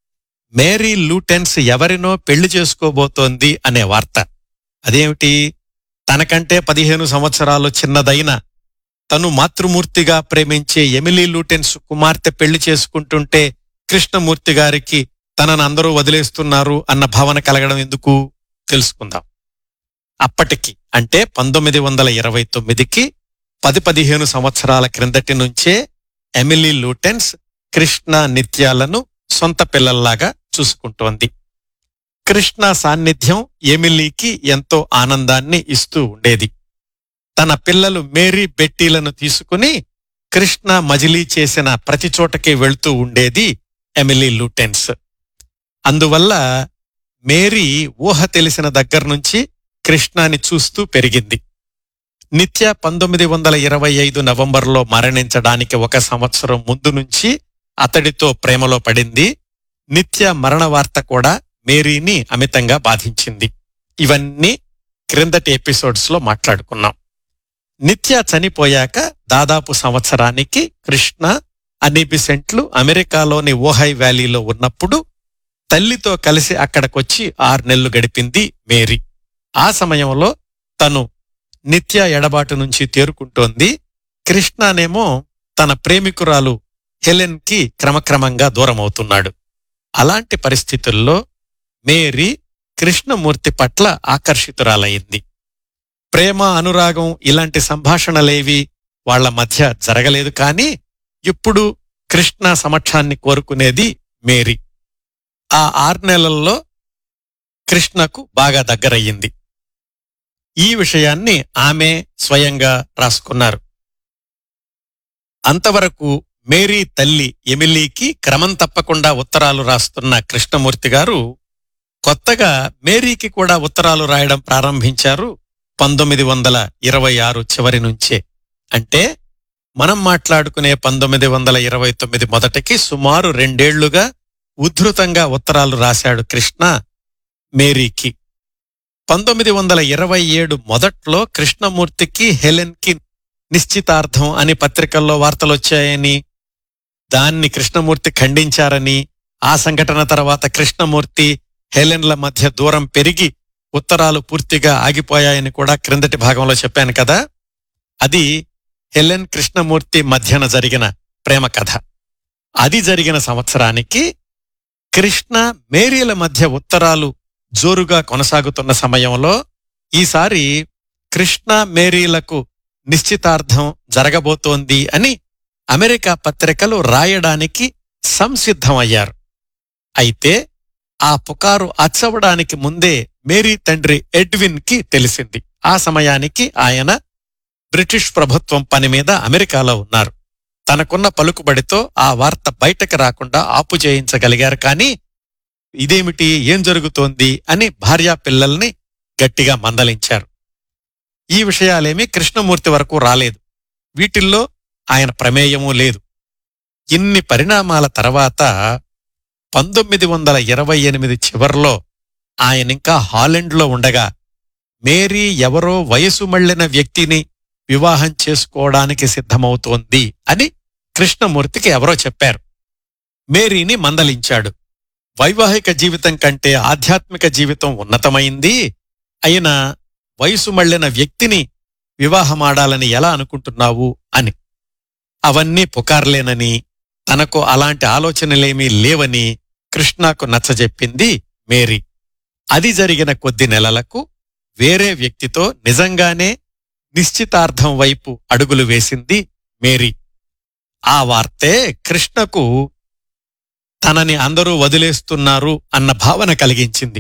మేరీ లూటెన్స్ ఎవరినో పెళ్లి చేసుకోబోతోంది అనే వార్త. అదేమిటి? తనకంటే పదిహేను సంవత్సరాలు చిన్నదైన తను మాతృమూర్తిగా ప్రేమించే ఎమిలీ లూటెన్స్ కుమార్తె పెళ్లి చేసుకుంటుంటే కృష్ణమూర్తి గారికి తనను అందరూ వదిలేస్తున్నారు అన్న భావన కలగడం ఎందుకు తెలుసుకుందాం. అప్పటికి అంటే పంతొమ్మిది వందల ఇరవై తొమ్మిదికి పది పదిహేను సంవత్సరాల క్రిందటి నుంచే ఎమిలీ లూటెన్స్ కృష్ణ నిత్యాలను సొంత పిల్లల్లాగా చూసుకుంటోంది. కృష్ణ సాన్నిధ్యం ఎమిలీకి ఎంతో ఆనందాన్ని ఇస్తూ ఉండేది. తన పిల్లలు మేరీ బెట్టీలను తీసుకుని కృష్ణ మజిలీ చేసిన ప్రతి చోటకి వెళ్తూ ఉండేది ఎమిలీ లూటెన్స్. అందువల్ల మేరీ ఊహ తెలిసిన దగ్గర్నుంచి కృష్ణాని చూస్తూ పెరిగింది. నిత్య పంతొమ్మిది వందల ఇరవై ఐదు నవంబర్లో మరణించడానికి ఒక సంవత్సరం ముందు నుంచి అతడితో ప్రేమలో పడింది. నిత్య మరణ వార్త కూడా మేరీని అమితంగా బాధించింది. ఇవన్నీ క్రిందటి ఎపిసోడ్స్ లో మాట్లాడుకున్నాం. నిత్య చనిపోయాక దాదాపు సంవత్సరానికి కృష్ణ అన్ని బిసెంట్లు అమెరికాలోని ఓహై వ్యాలీలో ఉన్నప్పుడు తల్లితో కలిసి అక్కడికొచ్చి ఆరు నెలలు గడిపింది మేరీ. ఆ సమయంలో తను నిత్య ఎడబాటు నుంచి తేరుకుంటోంది. కృష్ణనేమో తన ప్రేమికురాలు హెలెన్ కి క్రమక్రమంగా దూరమవుతున్నాడు. అలాంటి పరిస్థితుల్లో మేరీ కృష్ణమూర్తి పట్ల ఆకర్షితురాలయ్యింది. ప్రేమ, అనురాగం ఇలాంటి సంభాషణలేవి వాళ్ల మధ్య జరగలేదు. కాని ఇప్పుడు కృష్ణ సమక్షాన్ని కోరుకునేది మేరీ. ఆ ఆరు నెలల్లో కృష్ణకు బాగా దగ్గరయ్యింది. ఈ విషయాన్ని ఆమె స్వయంగా రాసుకున్నారు. అంతవరకు మేరీ తల్లి ఎమిలీకి క్రమం తప్పకుండా ఉత్తరాలు రాస్తున్న కృష్ణమూర్తి గారు కొత్తగా మేరీకి కూడా ఉత్తరాలు రాయడం ప్రారంభించారు పంతొమ్మిది వందల ఇరవై ఆరు చివరి నుంచే. అంటే మనం మాట్లాడుకునే పంతొమ్మిది వందల ఇరవై తొమ్మిది మొదటికి సుమారు రెండేళ్లుగా ఉద్ధృతంగా ఉత్తరాలు రాశాడు కృష్ణ మేరీకి. పంతొమ్మిది వందల ఇరవై ఏడు మొదట్లో కృష్ణమూర్తికి హెలెన్ కి నిశ్చితార్థం అని పత్రికల్లో వార్తలొచ్చాయని, దాన్ని కృష్ణమూర్తి ఖండించారని, ఆ సంఘటన తర్వాత కృష్ణమూర్తి హెలెన్ల మధ్య దూరం పెరిగి ఉత్తరాలు పూర్తిగా ఆగిపోయాయని కూడా క్రిందటి భాగంలో చెప్పాను కదా. అది హెలెన్ కృష్ణమూర్తి మధ్యన జరిగిన ప్రేమ కథ. అది జరిగిన సంవత్సరానికి కృష్ణ మేరీల మధ్య ఉత్తరాలు జోరుగా కొనసాగుతున్న సమయంలో ఈసారి కృష్ణ మేరీలకు నిశ్చితార్థం జరగబోతోంది అని అమెరికా పత్రికలు రాయడానికి సంసిద్ధమయ్యారు. అయితే ఆ పుకారు అచ్చవడానికి ముందే మేరీ తండ్రి ఎడ్విన్ కి తెలిసింది. ఆ సమయానికి ఆయన బ్రిటిష్ ప్రభుత్వం పని మీద అమెరికాలో ఉన్నారు. తనకున్న పలుకుబడితో ఆ వార్త బయటకు రాకుండా ఆపు చేయించగలిగారు. కానీ ఇదేమిటి, ఏం జరుగుతోంది అని భార్యా పిల్లల్ని గట్టిగా మందలించారు. ఈ విషయాలేమీ కృష్ణమూర్తి వరకు రాలేదు. వీటిల్లో ఆయన ప్రమేయమూ లేదు. ఇన్ని పరిణామాల తర్వాత పంతొమ్మిది వందల ఇరవై ఎనిమిది చివర్లో ఆయనింకా హాలెండ్లో ఉండగా మేరీ ఎవరో వయసు మళ్లిన వ్యక్తిని వివాహం చేసుకోవడానికి సిద్ధమవుతోంది అని కృష్ణమూర్తికి ఎవరో చెప్పారు. మేరీని మందలించాడు. వైవాహిక జీవితం కంటే ఆధ్యాత్మిక జీవితం ఉన్నతమైంది. అయినా వయసు మళ్లిన వ్యక్తిని వివాహమాడాలని ఎలా అనుకుంటున్నావు అని. అవన్నీ పుకార్లేనని, తనకు అలాంటి ఆలోచనలేమీ లేవని కృష్ణకు నచ్చజెప్పింది మేరీ. అది జరిగిన కొద్ది నెలలకు వేరే వ్యక్తితో నిజంగానే నిశ్చితార్థం వైపు అడుగులు వేసింది మేరీ. ఆ వార్తే కృష్ణకు తనని అందరూ వదిలేస్తున్నారు అన్న భావన కలిగించింది.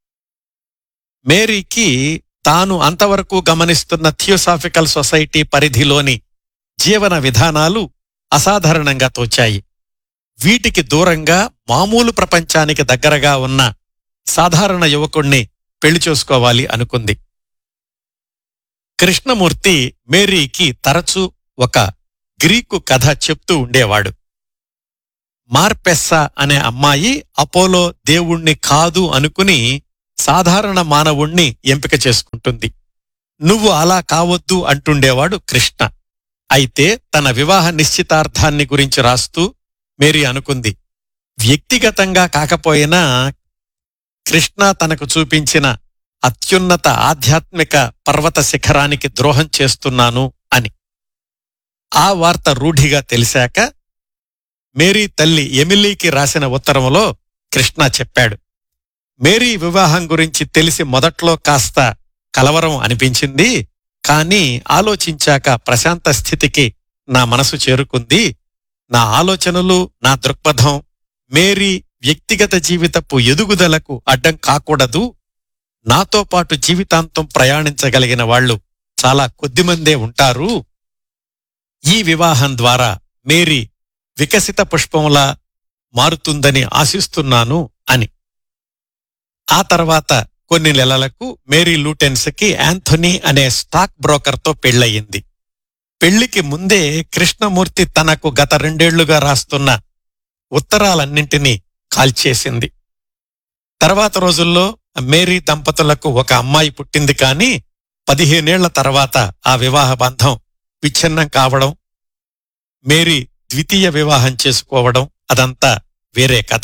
మేరీకి తాను అంతవరకు గమనిస్తున్న థియోసాఫికల్ సొసైటీ పరిధిలోని జీవన విధానాలు అసాధారణంగా తోచాయి. వీటికి దూరంగా మామూలు ప్రపంచానికి దగ్గరగా ఉన్న సాధారణ యువకుణ్ణి పెళ్లి చేసుకోవాలి అనుకుంది. కృష్ణమూర్తి మేరీకి తరచూ ఒక గ్రీకు కథ చెప్తూ ఉండేవాడు. మార్పెస్సా అనే అమ్మాయి అపోలో దేవుణ్ణి కాదు అనుకుని సాధారణ మానవుణ్ణి ఎంపిక చేసుకుంటుంది. నువ్వు అలా కావద్దు అంటుండేవాడు కృష్ణ. అయితే తన వివాహ నిశ్చితార్థాన్ని గురించి రాస్తూ మేరీ అనుకుంది, వ్యక్తిగతంగా కాకపోయినా కృష్ణ తనకు చూపించిన అత్యున్నత ఆధ్యాత్మిక పర్వత శిఖరానికి ద్రోహం చేస్తున్నాను అని. ఆ వార్త రూఢిగా తెలిసాక మేరీ తల్లి ఎమిలీకి రాసిన ఉత్తరంలో కృష్ణ చెప్పాడు, మేరీ వివాహం గురించి తెలిసి మొదట్లో కాస్త కలవరం అనిపించింది, కానీ ఆలోచించాక ప్రశాంత స్థితికి నా మనసు చేరుకుంది. నా ఆలోచనలు, నా దృక్పథం మేరీ వ్యక్తిగత జీవితపు ఎదుగుదలకు అడ్డం కాకూడదు. నాతో పాటు జీవితాంతం ప్రయాణించగలిగిన వాళ్లు చాలా కొద్దిమందే ఉంటారు. ఈ వివాహం ద్వారా మేరీ వికసిత పుష్పంలా మారుతుందని ఆశిస్తున్నాను అని. ఆ తర్వాత కొన్ని నెలలకు మేరీ లూటెన్స్కి యాంథోనీ అనే స్టాక్ బ్రోకర్తో పెళ్లయింది. పెళ్లికి ముందే కృష్ణమూర్తి తనకు గత రెండేళ్లుగా రాస్తున్న ఉత్తరాలన్నింటినీ కాల్చేసింది. తర్వాత రోజుల్లో మేరీ దంపతులకు ఒక అమ్మాయి పుట్టింది, కానీ పదిహేనేళ్ల తర్వాత ఆ వివాహ బంధం విచ్ఛిన్నం కావడం, మేరీ ద్వితీయ వివాహం చేసుకోవడం అదంతా వేరే కథ.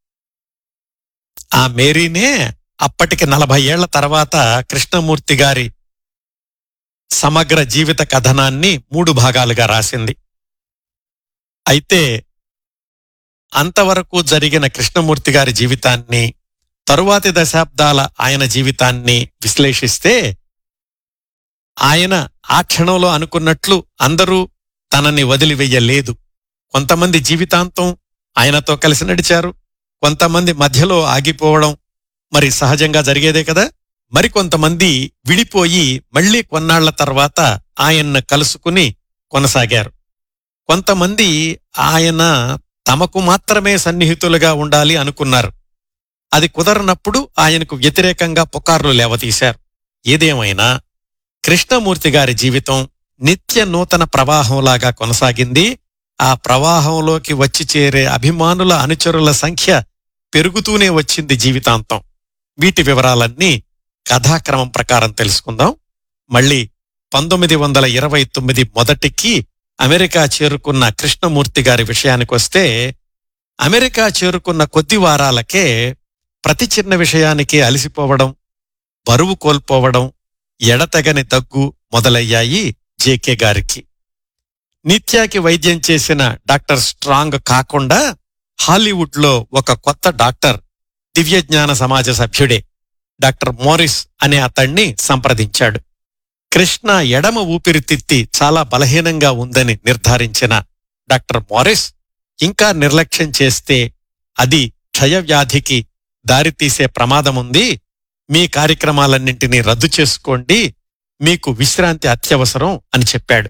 ఆ మేరీనే అప్పటికి నలభై ఏళ్ల తర్వాత కృష్ణమూర్తి గారి సమగ్ర జీవిత కథనాన్ని మూడు భాగాలుగా రాసింది. అయితే అంతవరకు జరిగిన కృష్ణమూర్తి గారి జీవితాన్ని, తరువాతి దశాబ్దాల ఆయన జీవితాన్ని విశ్లేషిస్తే ఆయన ఆ క్షణంలో అనుకున్నట్లు అందరూ తనని వదిలివెయ్యలేదు. కొంతమంది జీవితాంతం ఆయనతో కలిసి నడిచారు, కొంతమంది మధ్యలో ఆగిపోవడం మరి సహజంగా జరిగేదే కదా. మరికొంతమంది విడిపోయి మళ్లీ కొన్నాళ్ల తర్వాత ఆయన్ను కలుసుకుని కొనసాగారు. కొంతమంది ఆయన తమకు మాత్రమే సన్నిహితులుగా ఉండాలి అనుకున్నారు. అది కుదరనప్పుడు ఆయనకు వ్యతిరేకంగా పుకార్లు లేవతీశారు. ఏదేమైనా కృష్ణమూర్తి గారి జీవితం నిత్య నూతన ప్రవాహంలాగా కొనసాగింది. ఆ ప్రవాహంలోకి వచ్చి చేరే అభిమానుల, అనుచరుల సంఖ్య పెరుగుతూనే వచ్చింది జీవితాంతం. వీటి వివరాలన్నీ కథాక్రమం ప్రకారం తెలుసుకుందాం. మళ్ళీ పంతొమ్మిది వందల ఇరవై తొమ్మిది మొదటికి అమెరికా చేరుకున్న కృష్ణమూర్తి గారి విషయానికొస్తే, అమెరికా చేరుకున్న కొద్ది వారాలకే ప్రతి చిన్న విషయానికి అలసిపోవడం, బరువు కోల్పోవడం, ఎడతెగని దగ్గు మొదలయ్యాయి జేకే గారికి. నిత్యాకి వైద్యం చేసిన డాక్టర్ స్ట్రాంగ్ కాకుండా హాలీవుడ్లో ఒక కొత్త డాక్టర్, దివ్యజ్ఞాన సమాజ సభ్యుడే డాక్టర్ మోరిస్ అనే అతణ్ణి సంప్రదించాడు. కృష్ణ ఎడమ ఊపిరితిత్తి చాలా బలహీనంగా ఉందని నిర్ధారించిన డాక్టర్ మోరిస్, ఇంకా నిర్లక్ష్యం చేస్తే అది క్షయవ్యాధికి దారితీసే ప్రమాదముంది, మీ కార్యక్రమాలన్నింటినీ రద్దు చేసుకోండి, మీకు విశ్రాంతి అత్యవసరం అని చెప్పాడు.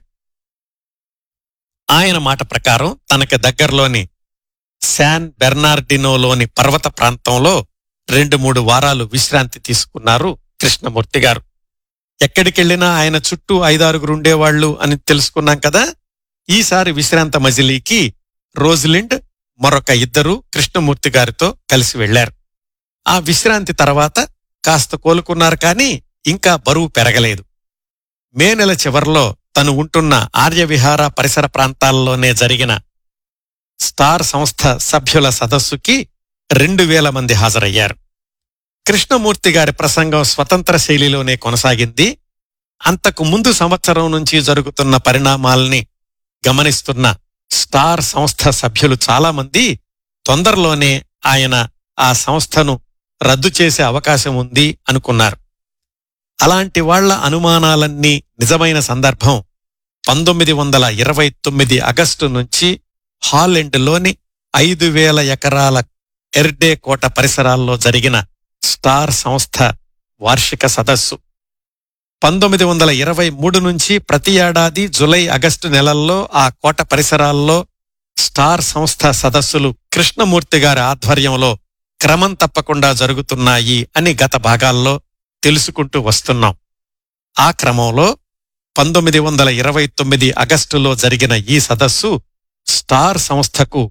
ఆయన మాట ప్రకారం తనకు దగ్గరలోని శాన్ బెర్నార్డినోలోని పర్వత ప్రాంతంలో రెండు మూడు వారాలు విశ్రాంతి తీసుకున్నారు కృష్ణమూర్తి గారు. ఎక్కడికెళ్లినా ఆయన చుట్టూ ఐదారుగురుండేవాళ్లు అని తెలుసుకున్నాం కదా. ఈసారి విశ్రాంత మజిలీకి రోజ్లిండ్ మరొక ఇద్దరు కృష్ణమూర్తి గారితో కలిసి వెళ్లారు. ఆ విశ్రాంతి తర్వాత కాస్త కోలుకున్నారు, కానీ ఇంకా బరువు పెరగలేదు. మే నెల చివర్లో తను ఉంటున్న ఆర్యవిహార పరిసర ప్రాంతాల్లోనే జరిగిన స్టార్ సంస్థ సభ్యుల సదస్సుకి రెండు వేల మంది హాజరయ్యారు. కృష్ణమూర్తి గారి ప్రసంగం స్వతంత్ర శైలిలోనే కొనసాగింది. అంతకు ముందు సంవత్సరం నుంచి జరుగుతున్న పరిణామాల్ని గమనిస్తున్న స్టార్ సంస్థ సభ్యులు చాలామంది తొందరలోనే ఆయన ఆ సంస్థను రద్దు చేసే అవకాశం ఉంది అనుకున్నారు. అలాంటి వాళ్ల అనుమానాలన్నీ నిజమైన సందర్భం పంతొమ్మిది వందల ఇరవై తొమ్మిది ఆగస్టు నుంచి హాలెండ్లోని ఐదు వేల ఎకరాల ఎర్డే కోట పరిసరాల్లో జరిగిన స్టార్ సంస్థ వార్షిక సదస్సు. పంతొమ్మిది వందల ఇరవై మూడు నుంచి ప్రతి ఏడాది జులై ఆగస్టు నెలల్లో ఆ కోట పరిసరాల్లో స్టార్ సంస్థ సదస్సులు కృష్ణమూర్తి గారి ఆధ్వర్యంలో క్రమం తప్పకుండా జరుగుతున్నాయి అని గత భాగాల్లో తెలుసుకుంటూ వస్తున్నాం. ఆ క్రమంలో పంతొమ్మిది వందల ఇరవై తొమ్మిది ఆగస్టులో జరిగిన ఈ సదస్సు స్టార్ సంస్థకు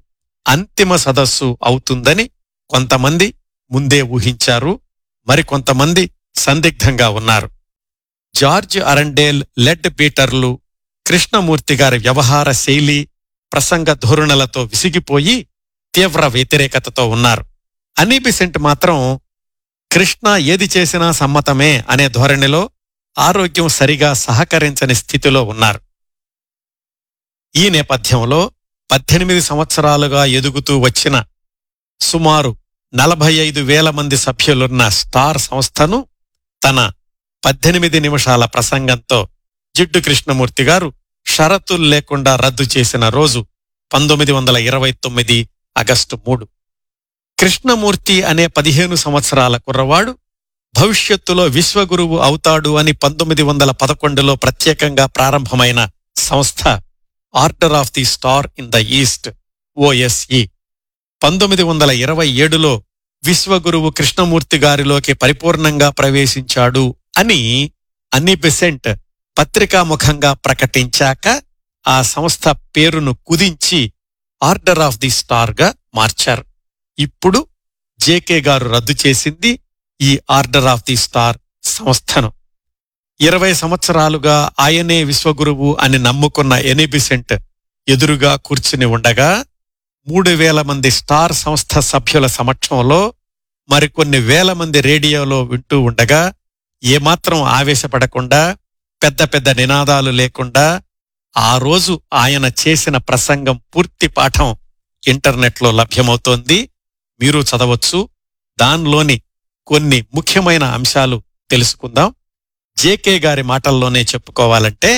అంతిమ సదస్సు అవుతుందని కొంతమంది ముందే ఊహించారు, మరికొంతమంది సందిగ్ధంగా ఉన్నారు. జార్జ్ అరండేల్ లెడ్ బీటర్లు కృష్ణమూర్తి గారి వ్యవహార శైలి, ప్రసంగ ధోరణులతో విసిగిపోయి తీవ్ర వ్యతిరేకతతో ఉన్నారు. అనీ బెసెంట్ మాత్రం కృష్ణ ఏది చేసినా సమ్మతమే అనే ధోరణిలో ఆరోగ్యం సరిగా సహకరించని స్థితిలో ఉన్నారు. ఈ నేపథ్యంలో పద్దెనిమిది సంవత్సరాలుగా ఎదుగుతూ వచ్చిన సుమారు నలభై ఐదు వేల మంది సభ్యులున్న స్టార్ సంస్థను తన పద్దెనిమిది నిమిషాల ప్రసంగంతో జిడ్డు కృష్ణమూర్తి గారు షరతులు లేకుండా రద్దు చేసిన రోజు పంతొమ్మిది వందల ఇరవై తొమ్మిది ఆగస్టు మూడు. కృష్ణమూర్తి అనే పదిహేను సంవత్సరాల కుర్రవాడు భవిష్యత్తులో విశ్వగురువు అవుతాడు అని పంతొమ్మిది వందల పదకొండులో ప్రత్యేకంగా ప్రారంభమైన సంస్థ order of the star in the east, ఓఎస్ఈ. పంతొమ్మిది వందల ఇరవై ఏడులో విశ్వగురువు కృష్ణమూర్తి గారిలోకి పరిపూర్ణంగా ప్రవేశించాడు అని అనీ బెసెంట్ పత్రికాముఖంగా ప్రకటించాక ఆ సంస్థ పేరును కుదించి ఆర్డర్ ఆఫ్ ది స్టార్ గా మార్చారు. ఇప్పుడు జేకే గారు రద్దు చేసింది ఈ ఆర్డర్ ఆఫ్ ది స్టార్ సంస్థను. ఇరవై సంవత్సరాలుగా ఆయనే విశ్వగురువు అని నమ్ముకున్న అనీ బెసెంట్ ఎదురుగా కూర్చుని ఉండగా మూడు వేల మంది స్టార్ సంస్థ సభ్యుల సమక్షంలో మరికొన్ని వేల మంది రేడియోలో వింటూ ఉండగా ఏమాత్రం ఆవేశపడకుండా, పెద్ద పెద్ద నినాదాలు లేకుండా ఆ రోజు ఆయన చేసిన ప్రసంగం పూర్తి పాఠం ఇంటర్నెట్లో లభ్యమవుతోంది. మీరు చదవచ్చు. దానిలోని కొన్ని ముఖ్యమైన అంశాలు తెలుసుకుందాం. జేకే గారి మాటల్లోనే చెప్పుకోవాలంటే,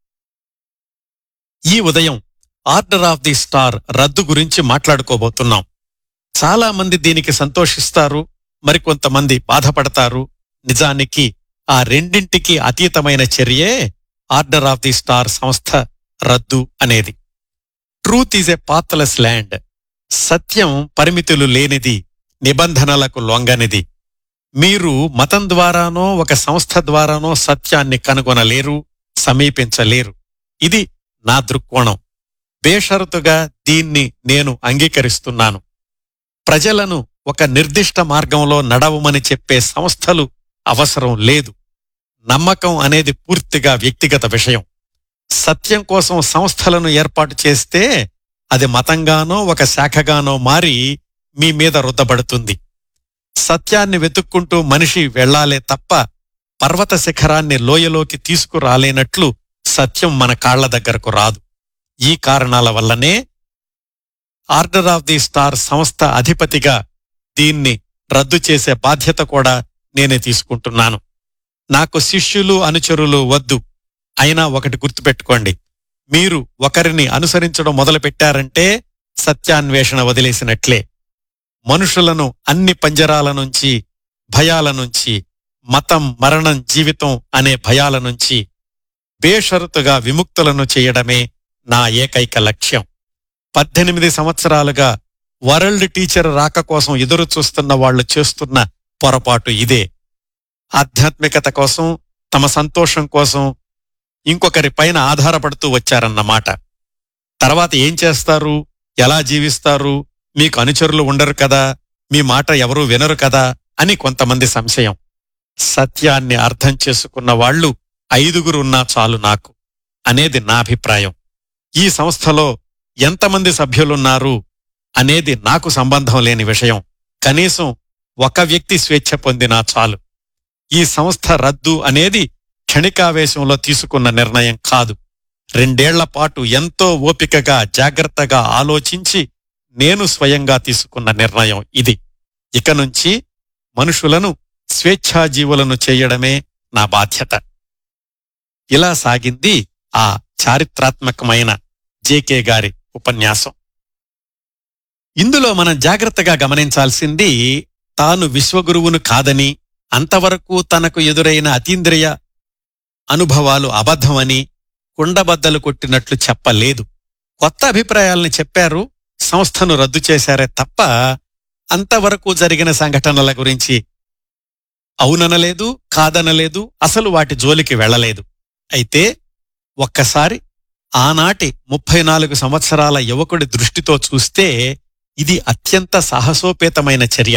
ఈ ఉదయం ఆర్డర్ ఆఫ్ ది స్టార్ రద్దు గురించి మాట్లాడుకోబోతున్నాం. చాలా మంది దీనికి సంతోషిస్తారు, మరికొంతమంది బాధపడతారు. నిజానికి ఆ రెండింటికి అతీతమైన చర్యే ఆర్డర్ ఆఫ్ ది స్టార్ సంస్థ రద్దు అనేది. Truth is a pathless land. సత్యం పరిమితులు లేనిది, నిబంధనలకు లొంగనిది. మీరు మతం ద్వారానో ఒక సంస్థ ద్వారానో సత్యాన్ని కనుగొనలేరు, సమీపించలేరు. ఇది నా దృక్కోణం. బేషరతుగా దీన్ని నేను అంగీకరిస్తున్నాను. ప్రజలను ఒక నిర్దిష్ట మార్గంలో నడవమని చెప్పే సంస్థలు అవసరం లేదు. నమ్మకం అనేది పూర్తిగా వ్యక్తిగత విషయం. సత్యం కోసం సంస్థలను ఏర్పాటు చేస్తే అది మతంగానో ఒక శాఖగానో మారి మీ మీద రుద్దబడుతుంది. సత్యాన్ని వెతుక్కుంటూ మనిషి వెళ్లాలే తప్ప పర్వత శిఖరాన్ని లోయలోకి తీసుకురాలేనట్లు సత్యం మన కాళ్ల దగ్గరకు రాదు. ఈ కారణాల వల్లనే ఆర్డర్ ఆఫ్ ది స్టార్ సంస్థ అధిపతిగా దీన్ని రద్దు చేసే బాధ్యత కూడా నేనే తీసుకుంటున్నాను. నాకు శిష్యులు అనుచరులు వద్దు. అయినా ఒకటి గుర్తుపెట్టుకోండి, మీరు ఒకరిని అనుసరించడం మొదలుపెట్టారంటే సత్యాన్వేషణ వదిలేసినట్లే. మనుషులను అన్ని పంజరాల నుంచి, భయాల నుంచి, మతం, మరణం, జీవితం అనే భయాల నుంచి బేషరతుగా విముక్తులను చేయడమే నా ఏకైక లక్ష్యం. పద్దెనిమిది సంవత్సరాలుగా వరల్డ్ టీచర్ రాక కోసం ఎదురు చూస్తున్న వాళ్లు చేస్తున్న పొరపాటు ఇదే. ఆధ్యాత్మికత కోసం, తమ సంతోషం కోసం ఇంకొకరి పైన ఆధారపడుతూ వచ్చారన్నమాట. తర్వాత ఏం చేస్తారు, ఎలా జీవిస్తారు, మీకు అనుచరులు ఉండరు కదా, మీ మాట ఎవరూ వినరు కదా అని కొంతమంది సంశయం. సత్యాన్ని అర్థం చేసుకున్న వాళ్లు ఐదుగురున్నా చాలు నాకు అనేది నా అభిప్రాయం. ఈ సంస్థలో ఎంతమంది సభ్యులున్నారు అనేది నాకు సంబంధం లేని విషయం. కనీసం ఒక వ్యక్తి స్వేచ్ఛ పొందినా చాలు. ఈ సంస్థ రద్దు అనేది క్షణికావేశంలో తీసుకున్న నిర్ణయం కాదు. రెండేళ్ల పాటు ఎంతో ఓపికగా, జాగ్రత్తగా ఆలోచించి నేను స్వయంగా తీసుకున్న నిర్ణయం ఇది. ఇక నుంచి మనుషులను స్వేచ్ఛాజీవులను చేయడమే నా బాధ్యత. ఇలా సాగింది ఆ చారిత్రాత్మకమైన జేకే గారి ఉపన్యాసం. ఇందులో మనం జాగ్రత్తగా గమనించాల్సింది, తాను విశ్వగురువును కాదని, అంతవరకు తనకు ఎదురైన అతీంద్రియ అనుభవాలు అబద్ధమని కుండబద్దలు కొట్టినట్లు చెప్పలేదు. కొత్త అభిప్రాయాల్ని చెప్పారు, సంస్థను రద్దు చేశారే తప్ప అంతవరకు జరిగిన సంఘటనల గురించి అవుననలేదు, కాదనలేదు, అసలు వాటి జోలికి వెళ్లలేదు. అయితే ఒక్కసారి ఆనాటి ముప్పై నాలుగు సంవత్సరాల యువకుడి దృష్టితో చూస్తే ఇది అత్యంత సాహసోపేతమైన చర్య.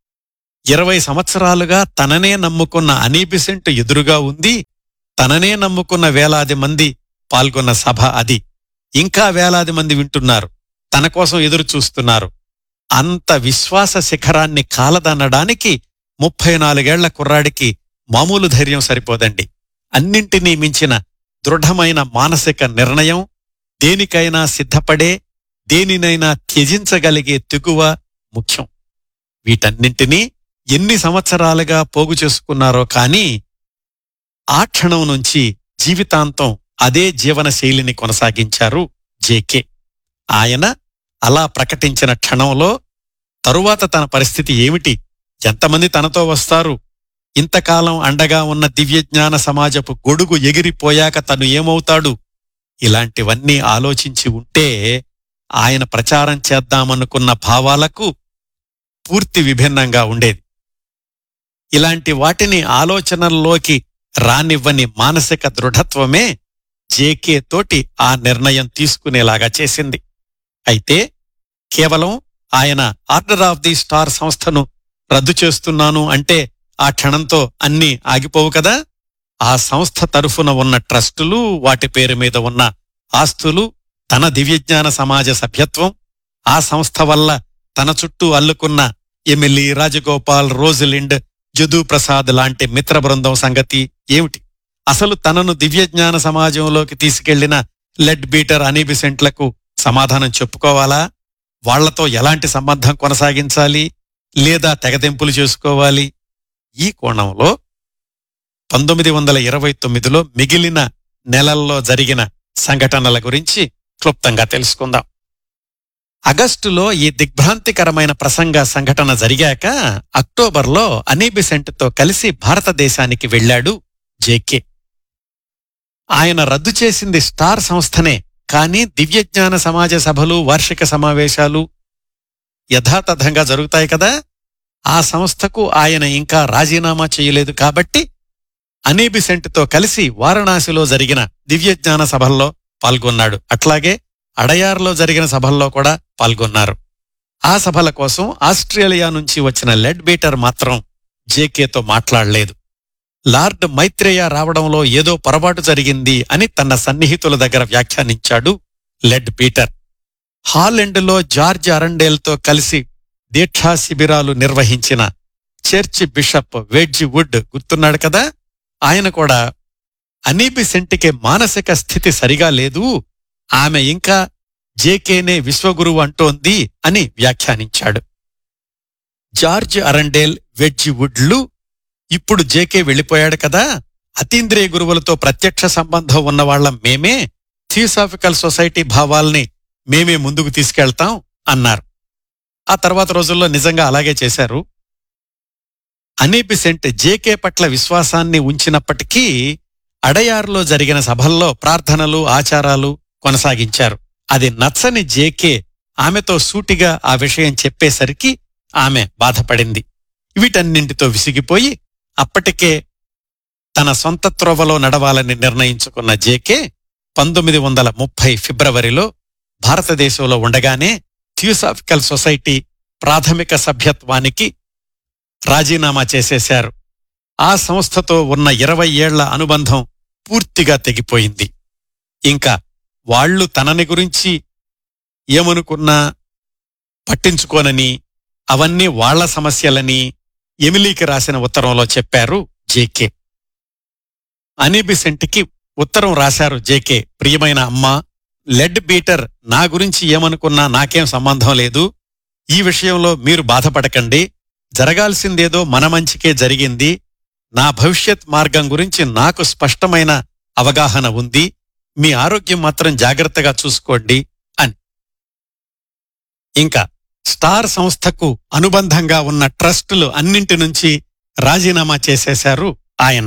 ఇరవై సంవత్సరాలుగా తననే నమ్ముకున్న అనీబిసెంట్ ఎదురుగా ఉంది. తననే నమ్ముకున్న వేలాది మంది పాల్గొన్న సభ అది. ఇంకా వేలాది మంది వింటున్నారు, తన కోసం ఎదురు చూస్తున్నారు. అంత విశ్వాస శిఖరాన్ని కాలదన్నడానికి ముప్పై నాలుగేళ్ల కుర్రాడికి మామూలు ధైర్యం సరిపోదండి. అన్నింటినీ మించిన దృఢమైన మానసిక నిర్ణయం, దేనికైనా సిద్ధపడే, దేనినైనా త్యజించగలిగే తెగువ ముఖ్యం. వీటన్నింటినీ ఎన్ని సంవత్సరాలుగా పోగు చేసుకున్నారో కాని ఆ క్షణం నుంచి జీవితాంతం అదే జీవన శైలిని కొనసాగించారు జేకే. ఆయన అలా ప్రకటించిన క్షణంలో తరువాత తన పరిస్థితి ఏమిటి? ఎంతమంది తనతో వస్తారు? ఇంతకాలం అండగా ఉన్న దివ్యజ్ఞాన సమాజపు గొడుగు ఎగిరిపోయాక తను ఏమవుతాడు? ఇలాంటివన్నీ ఆలోచించి ఉంటే ఆయన ప్రచారం చేద్దామనుకున్న భావాలకు పూర్తి విభిన్నంగా ఉండేది. ఇలాంటి వాటిని ఆలోచనల్లోకి రానివ్వని మానసిక దృఢత్వమే జేకే తోటి ఆ నిర్ణయం తీసుకునేలాగా చేసింది. అయితే కేవలం ఆయన ఆర్డర్ ఆఫ్ ది స్టార్ సంస్థను రద్దు చేస్తున్నాను అంటే ఆ క్షణంతో అన్నీ ఆగిపోవు కదా. ఆ సంస్థ తరఫున ఉన్న ట్రస్టులు, వాటి పేరు మీద ఉన్న ఆస్తులు, తన దివ్యజ్ఞాన సమాజ సభ్యత్వం, ఆ సంస్థ వల్ల తన చుట్టూ అల్లుకున్న ఎమిలీ, రాజగోపాల్, రోజలిండ్, జదూ ప్రసాద్ లాంటి మిత్ర బృందం సంగతి ఏమిటి? అసలు తనను దివ్యజ్ఞాన సమాజంలోకి తీసుకెళ్లిన లెడ్ బీటర్ అనీబిసెంట్లకు సమాధానం చెప్పుకోవాలా? వాళ్లతో ఎలాంటి సంబంధం కొనసాగించాలి లేదా తెగదెంపులు చేసుకోవాలి? ఈ కోణంలో పంతొమ్మిది వందల ఇరవై తొమ్మిదిలో మిగిలిన నెలల్లో జరిగిన సంఘటనల గురించి క్లుప్తంగా తెలుసుకుందాం. ఆగస్టులో ఈ దిగ్భ్రాంతికరమైన ప్రసంగ సంఘటన జరిగాక అక్టోబర్లో అనీబిసెంట్తో కలిసి భారతదేశానికి వెళ్లాడు జేకే. ఆయన రద్దు చేసింది స్టార్ సంస్థనే, కానీ దివ్యజ్ఞాన సమాజ సభలు, వార్షిక సమావేశాలు యథాతథంగా జరుగుతాయి కదా. ఆ సంస్థకు ఆయన ఇంకా రాజీనామా చేయలేదు కాబట్టి అనీబిసెంట్తో కలిసి వారణాసిలో జరిగిన దివ్యజ్ఞాన సభల్లో పాల్గొన్నాడు. అట్లాగే అడయార్లో జరిగిన సభల్లో కూడా పాల్గొన్నారు. ఆ సభల కోసం ఆస్ట్రేలియా నుంచి వచ్చిన లెడ్ బీటర్ మాత్రం జేకేతో మాట్లాడలేదు. లార్డ్ మైత్రేయ రావడంలో ఏదో పొరపాటు జరిగింది అని తన సన్నిహితుల దగ్గర వ్యాఖ్యానించాడు లెడ్ బీటర్. హాలెండ్లో జార్జ్ అరండేల్తో కలిసి దీక్షా శిబిరాలు నిర్వహించిన చర్చి బిషప్ వెడ్జి వుడ్ గుర్తున్నాడు కదా. ఆయన కూడా అనీబిసెంట్కి మానసిక స్థితి సరిగా లేదు, ఆమె ఇంకా జేకేనే విశ్వగురువు అంటోంది అని వ్యాఖ్యానించాడు. జార్జ్ అరండేల్, వెడ్జి వుడ్లు ఇప్పుడు జేకే వెళ్ళిపోయాడు కదా, అతీంద్రియ గురువులతో ప్రత్యక్ష సంబంధం ఉన్నవాళ్లం మేమే, థియోసాఫికల్ సొసైటీ భావాల్ని మేమే ముందుకు తీసుకెళ్తాం అన్నారు. ఆ తర్వాత రోజుల్లో నిజంగా అలాగే చేశారు. అనీబిసెంట్ జేకే పట్ల విశ్వాసాన్ని ఉంచినప్పటికీ అడయార్లో జరిగిన సభల్లో ప్రార్థనలు, ఆచారాలు కొనసాగించారు. అది నచ్చని జేకే ఆమెతో సూటిగా ఆ విషయం చెప్పేసరికి ఆమె బాధపడింది. వీటన్నింటితో విసిగిపోయి అప్పటికే తన సొంత త్రోవలో నడవాలని నిర్ణయించుకున్న జేకే పంతొమ్మిది వందల ముప్పై ఫిబ్రవరిలో భారతదేశంలో ఉండగానే థియోసాఫికల్ సొసైటీ ప్రాథమిక సభ్యత్వానికి రాజీనామా చేసేశారు. ఆ సంస్థతో ఉన్న ఇరవై ఏళ్ల అనుబంధం పూర్తిగా తెగిపోయింది. ఇంకా వాళ్లు తనని గురించి ఏమనుకున్నా పట్టించుకోనని, అవన్నీ వాళ్ల సమస్యలని ఎమిలీకి రాసిన ఉత్తరంలో చెప్పారు జేకే. అనీబిసెంట్కి ఉత్తరం రాశారు జేకే. ప్రియమైన అమ్మా, లెడ్ బీటర్ నా గురించి ఏమనుకున్నా నాకేం సంబంధం లేదు. ఈ విషయంలో మీరు బాధపడకండి. జరగాల్సిందేదో మన మంచికే జరిగింది. నా భవిష్యత్ మార్గం గురించి నాకు స్పష్టమైన అవగాహన ఉంది. మీ ఆరోగ్యం మాత్రం జాగ్రత్తగా చూసుకోండి అని. ఇంకా స్టార్ సంస్థకు అనుబంధంగా ఉన్న ట్రస్టులు అన్నింటి నుంచి రాజీనామా చేసేశారు ఆయన.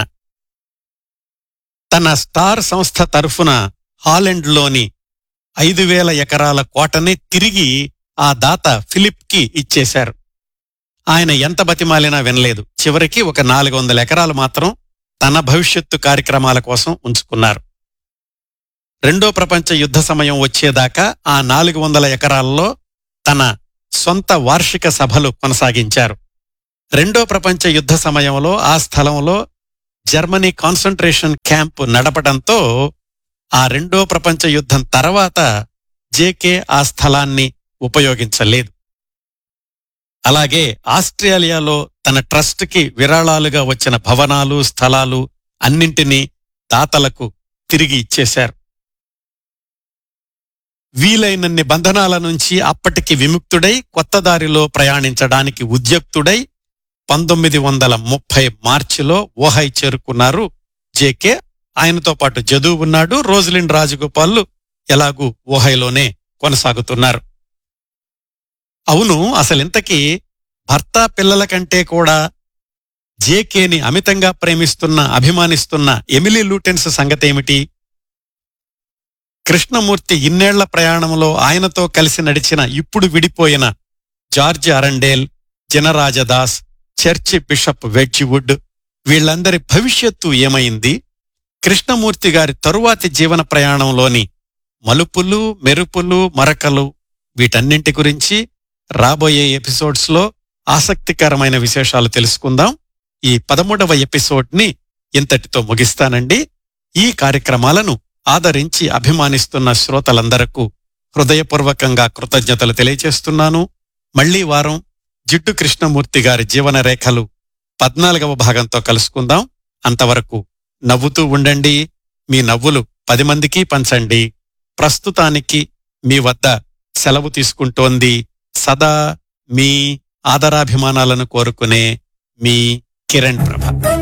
తన స్టార్ సంస్థ తరఫున హాలెండ్లోని ఐదు వేల ఎకరాల కోటని తిరిగి ఆ దాత ఫిలిప్కి ఇచ్చేశారు. ఆయన ఎంత బతిమాలినా వినలేదు. చివరికి ఒక నాలుగు వందల ఎకరాలు మాత్రం తన భవిష్యత్తు కార్యక్రమాల కోసం ఉంచుకున్నారు. రెండో ప్రపంచ యుద్ధ సమయం వచ్చేదాకా ఆ నాలుగు వందల ఎకరాల్లో తన సొంత వార్షిక సభలు కొనసాగించారు. రెండో ప్రపంచ యుద్ధ సమయంలో ఆ స్థలంలో జర్మనీ కాన్సంట్రేషన్ క్యాంపు నడపడంతో ఆ రెండో ప్రపంచ యుద్ధం తర్వాత జేకే ఆ స్థలాన్ని ఉపయోగించలేదు. అలాగే ఆస్ట్రేలియాలో తన ట్రస్ట్కి విరాళాలుగా వచ్చిన భవనాలు, స్థలాలు అన్నింటినీ దాతలకు తిరిగి ఇచ్చేశారు. వీలైనన్ని బంధనాల నుంచి అప్పటికి విముక్తుడై కొత్త దారిలో ప్రయాణించడానికి ఉద్యుక్తుడై పంతొమ్మిది వందల ముప్పై మార్చిలో ఓహై చేరుకున్నారు జేకే. ఆయనతో పాటు జదు ఉన్నాడు. రోజ్లిండ్ రాజగోపాల్ ఎలాగూ ఓహైలోనే కొనసాగుతున్నారు. అవును, అసలింతకీ భర్త పిల్లల కంటే కూడా జేకేని అమితంగా ప్రేమిస్తున్న, అభిమానిస్తున్న ఎమిలీ లూటెన్స్ సంగతేమిటి? కృష్ణమూర్తి ఇన్నేళ్ల ప్రయాణంలో ఆయనతో కలిసి నడిచిన, ఇప్పుడు విడిపోయిన జార్జ్ అరండేల్, జనరాజదాస్, చర్చి బిషప్ వెడ్జివుడ్ వీళ్లందరి భవిష్యత్తు ఏమైంది? కృష్ణమూర్తి గారి తరువాతి జీవన ప్రయాణంలోని మలుపులు, మెరుపులు, మరకలు వీటన్నింటి గురించి రాబోయే ఎపిసోడ్స్ లో ఆసక్తికరమైన విశేషాలు తెలుసుకుందాం. ఈ పదమూడవ ఎపిసోడ్ ని ఇంతటితో ముగిస్తానండి. ఈ కార్యక్రమాలను ఆదరించి అభిమానిస్తున్న శ్రోతలందరకు హృదయపూర్వకంగా కృతజ్ఞతలు తెలియజేస్తున్నాను. మళ్లీ వారం జిడ్డు కృష్ణమూర్తి గారి జీవన రేఖలు పద్నాలుగవ భాగంతో కలుసుకుందాం. అంతవరకు నవ్వుతూ ఉండండి. మీ నవ్వులు పది మందికి పంచండి. ప్రస్తుతానికి మీ వద్ద సెలవు తీసుకుంటోంది సదా మీ ఆదరాభిమానాలను కోరుకునే మీ కిరణ్ ప్రభ.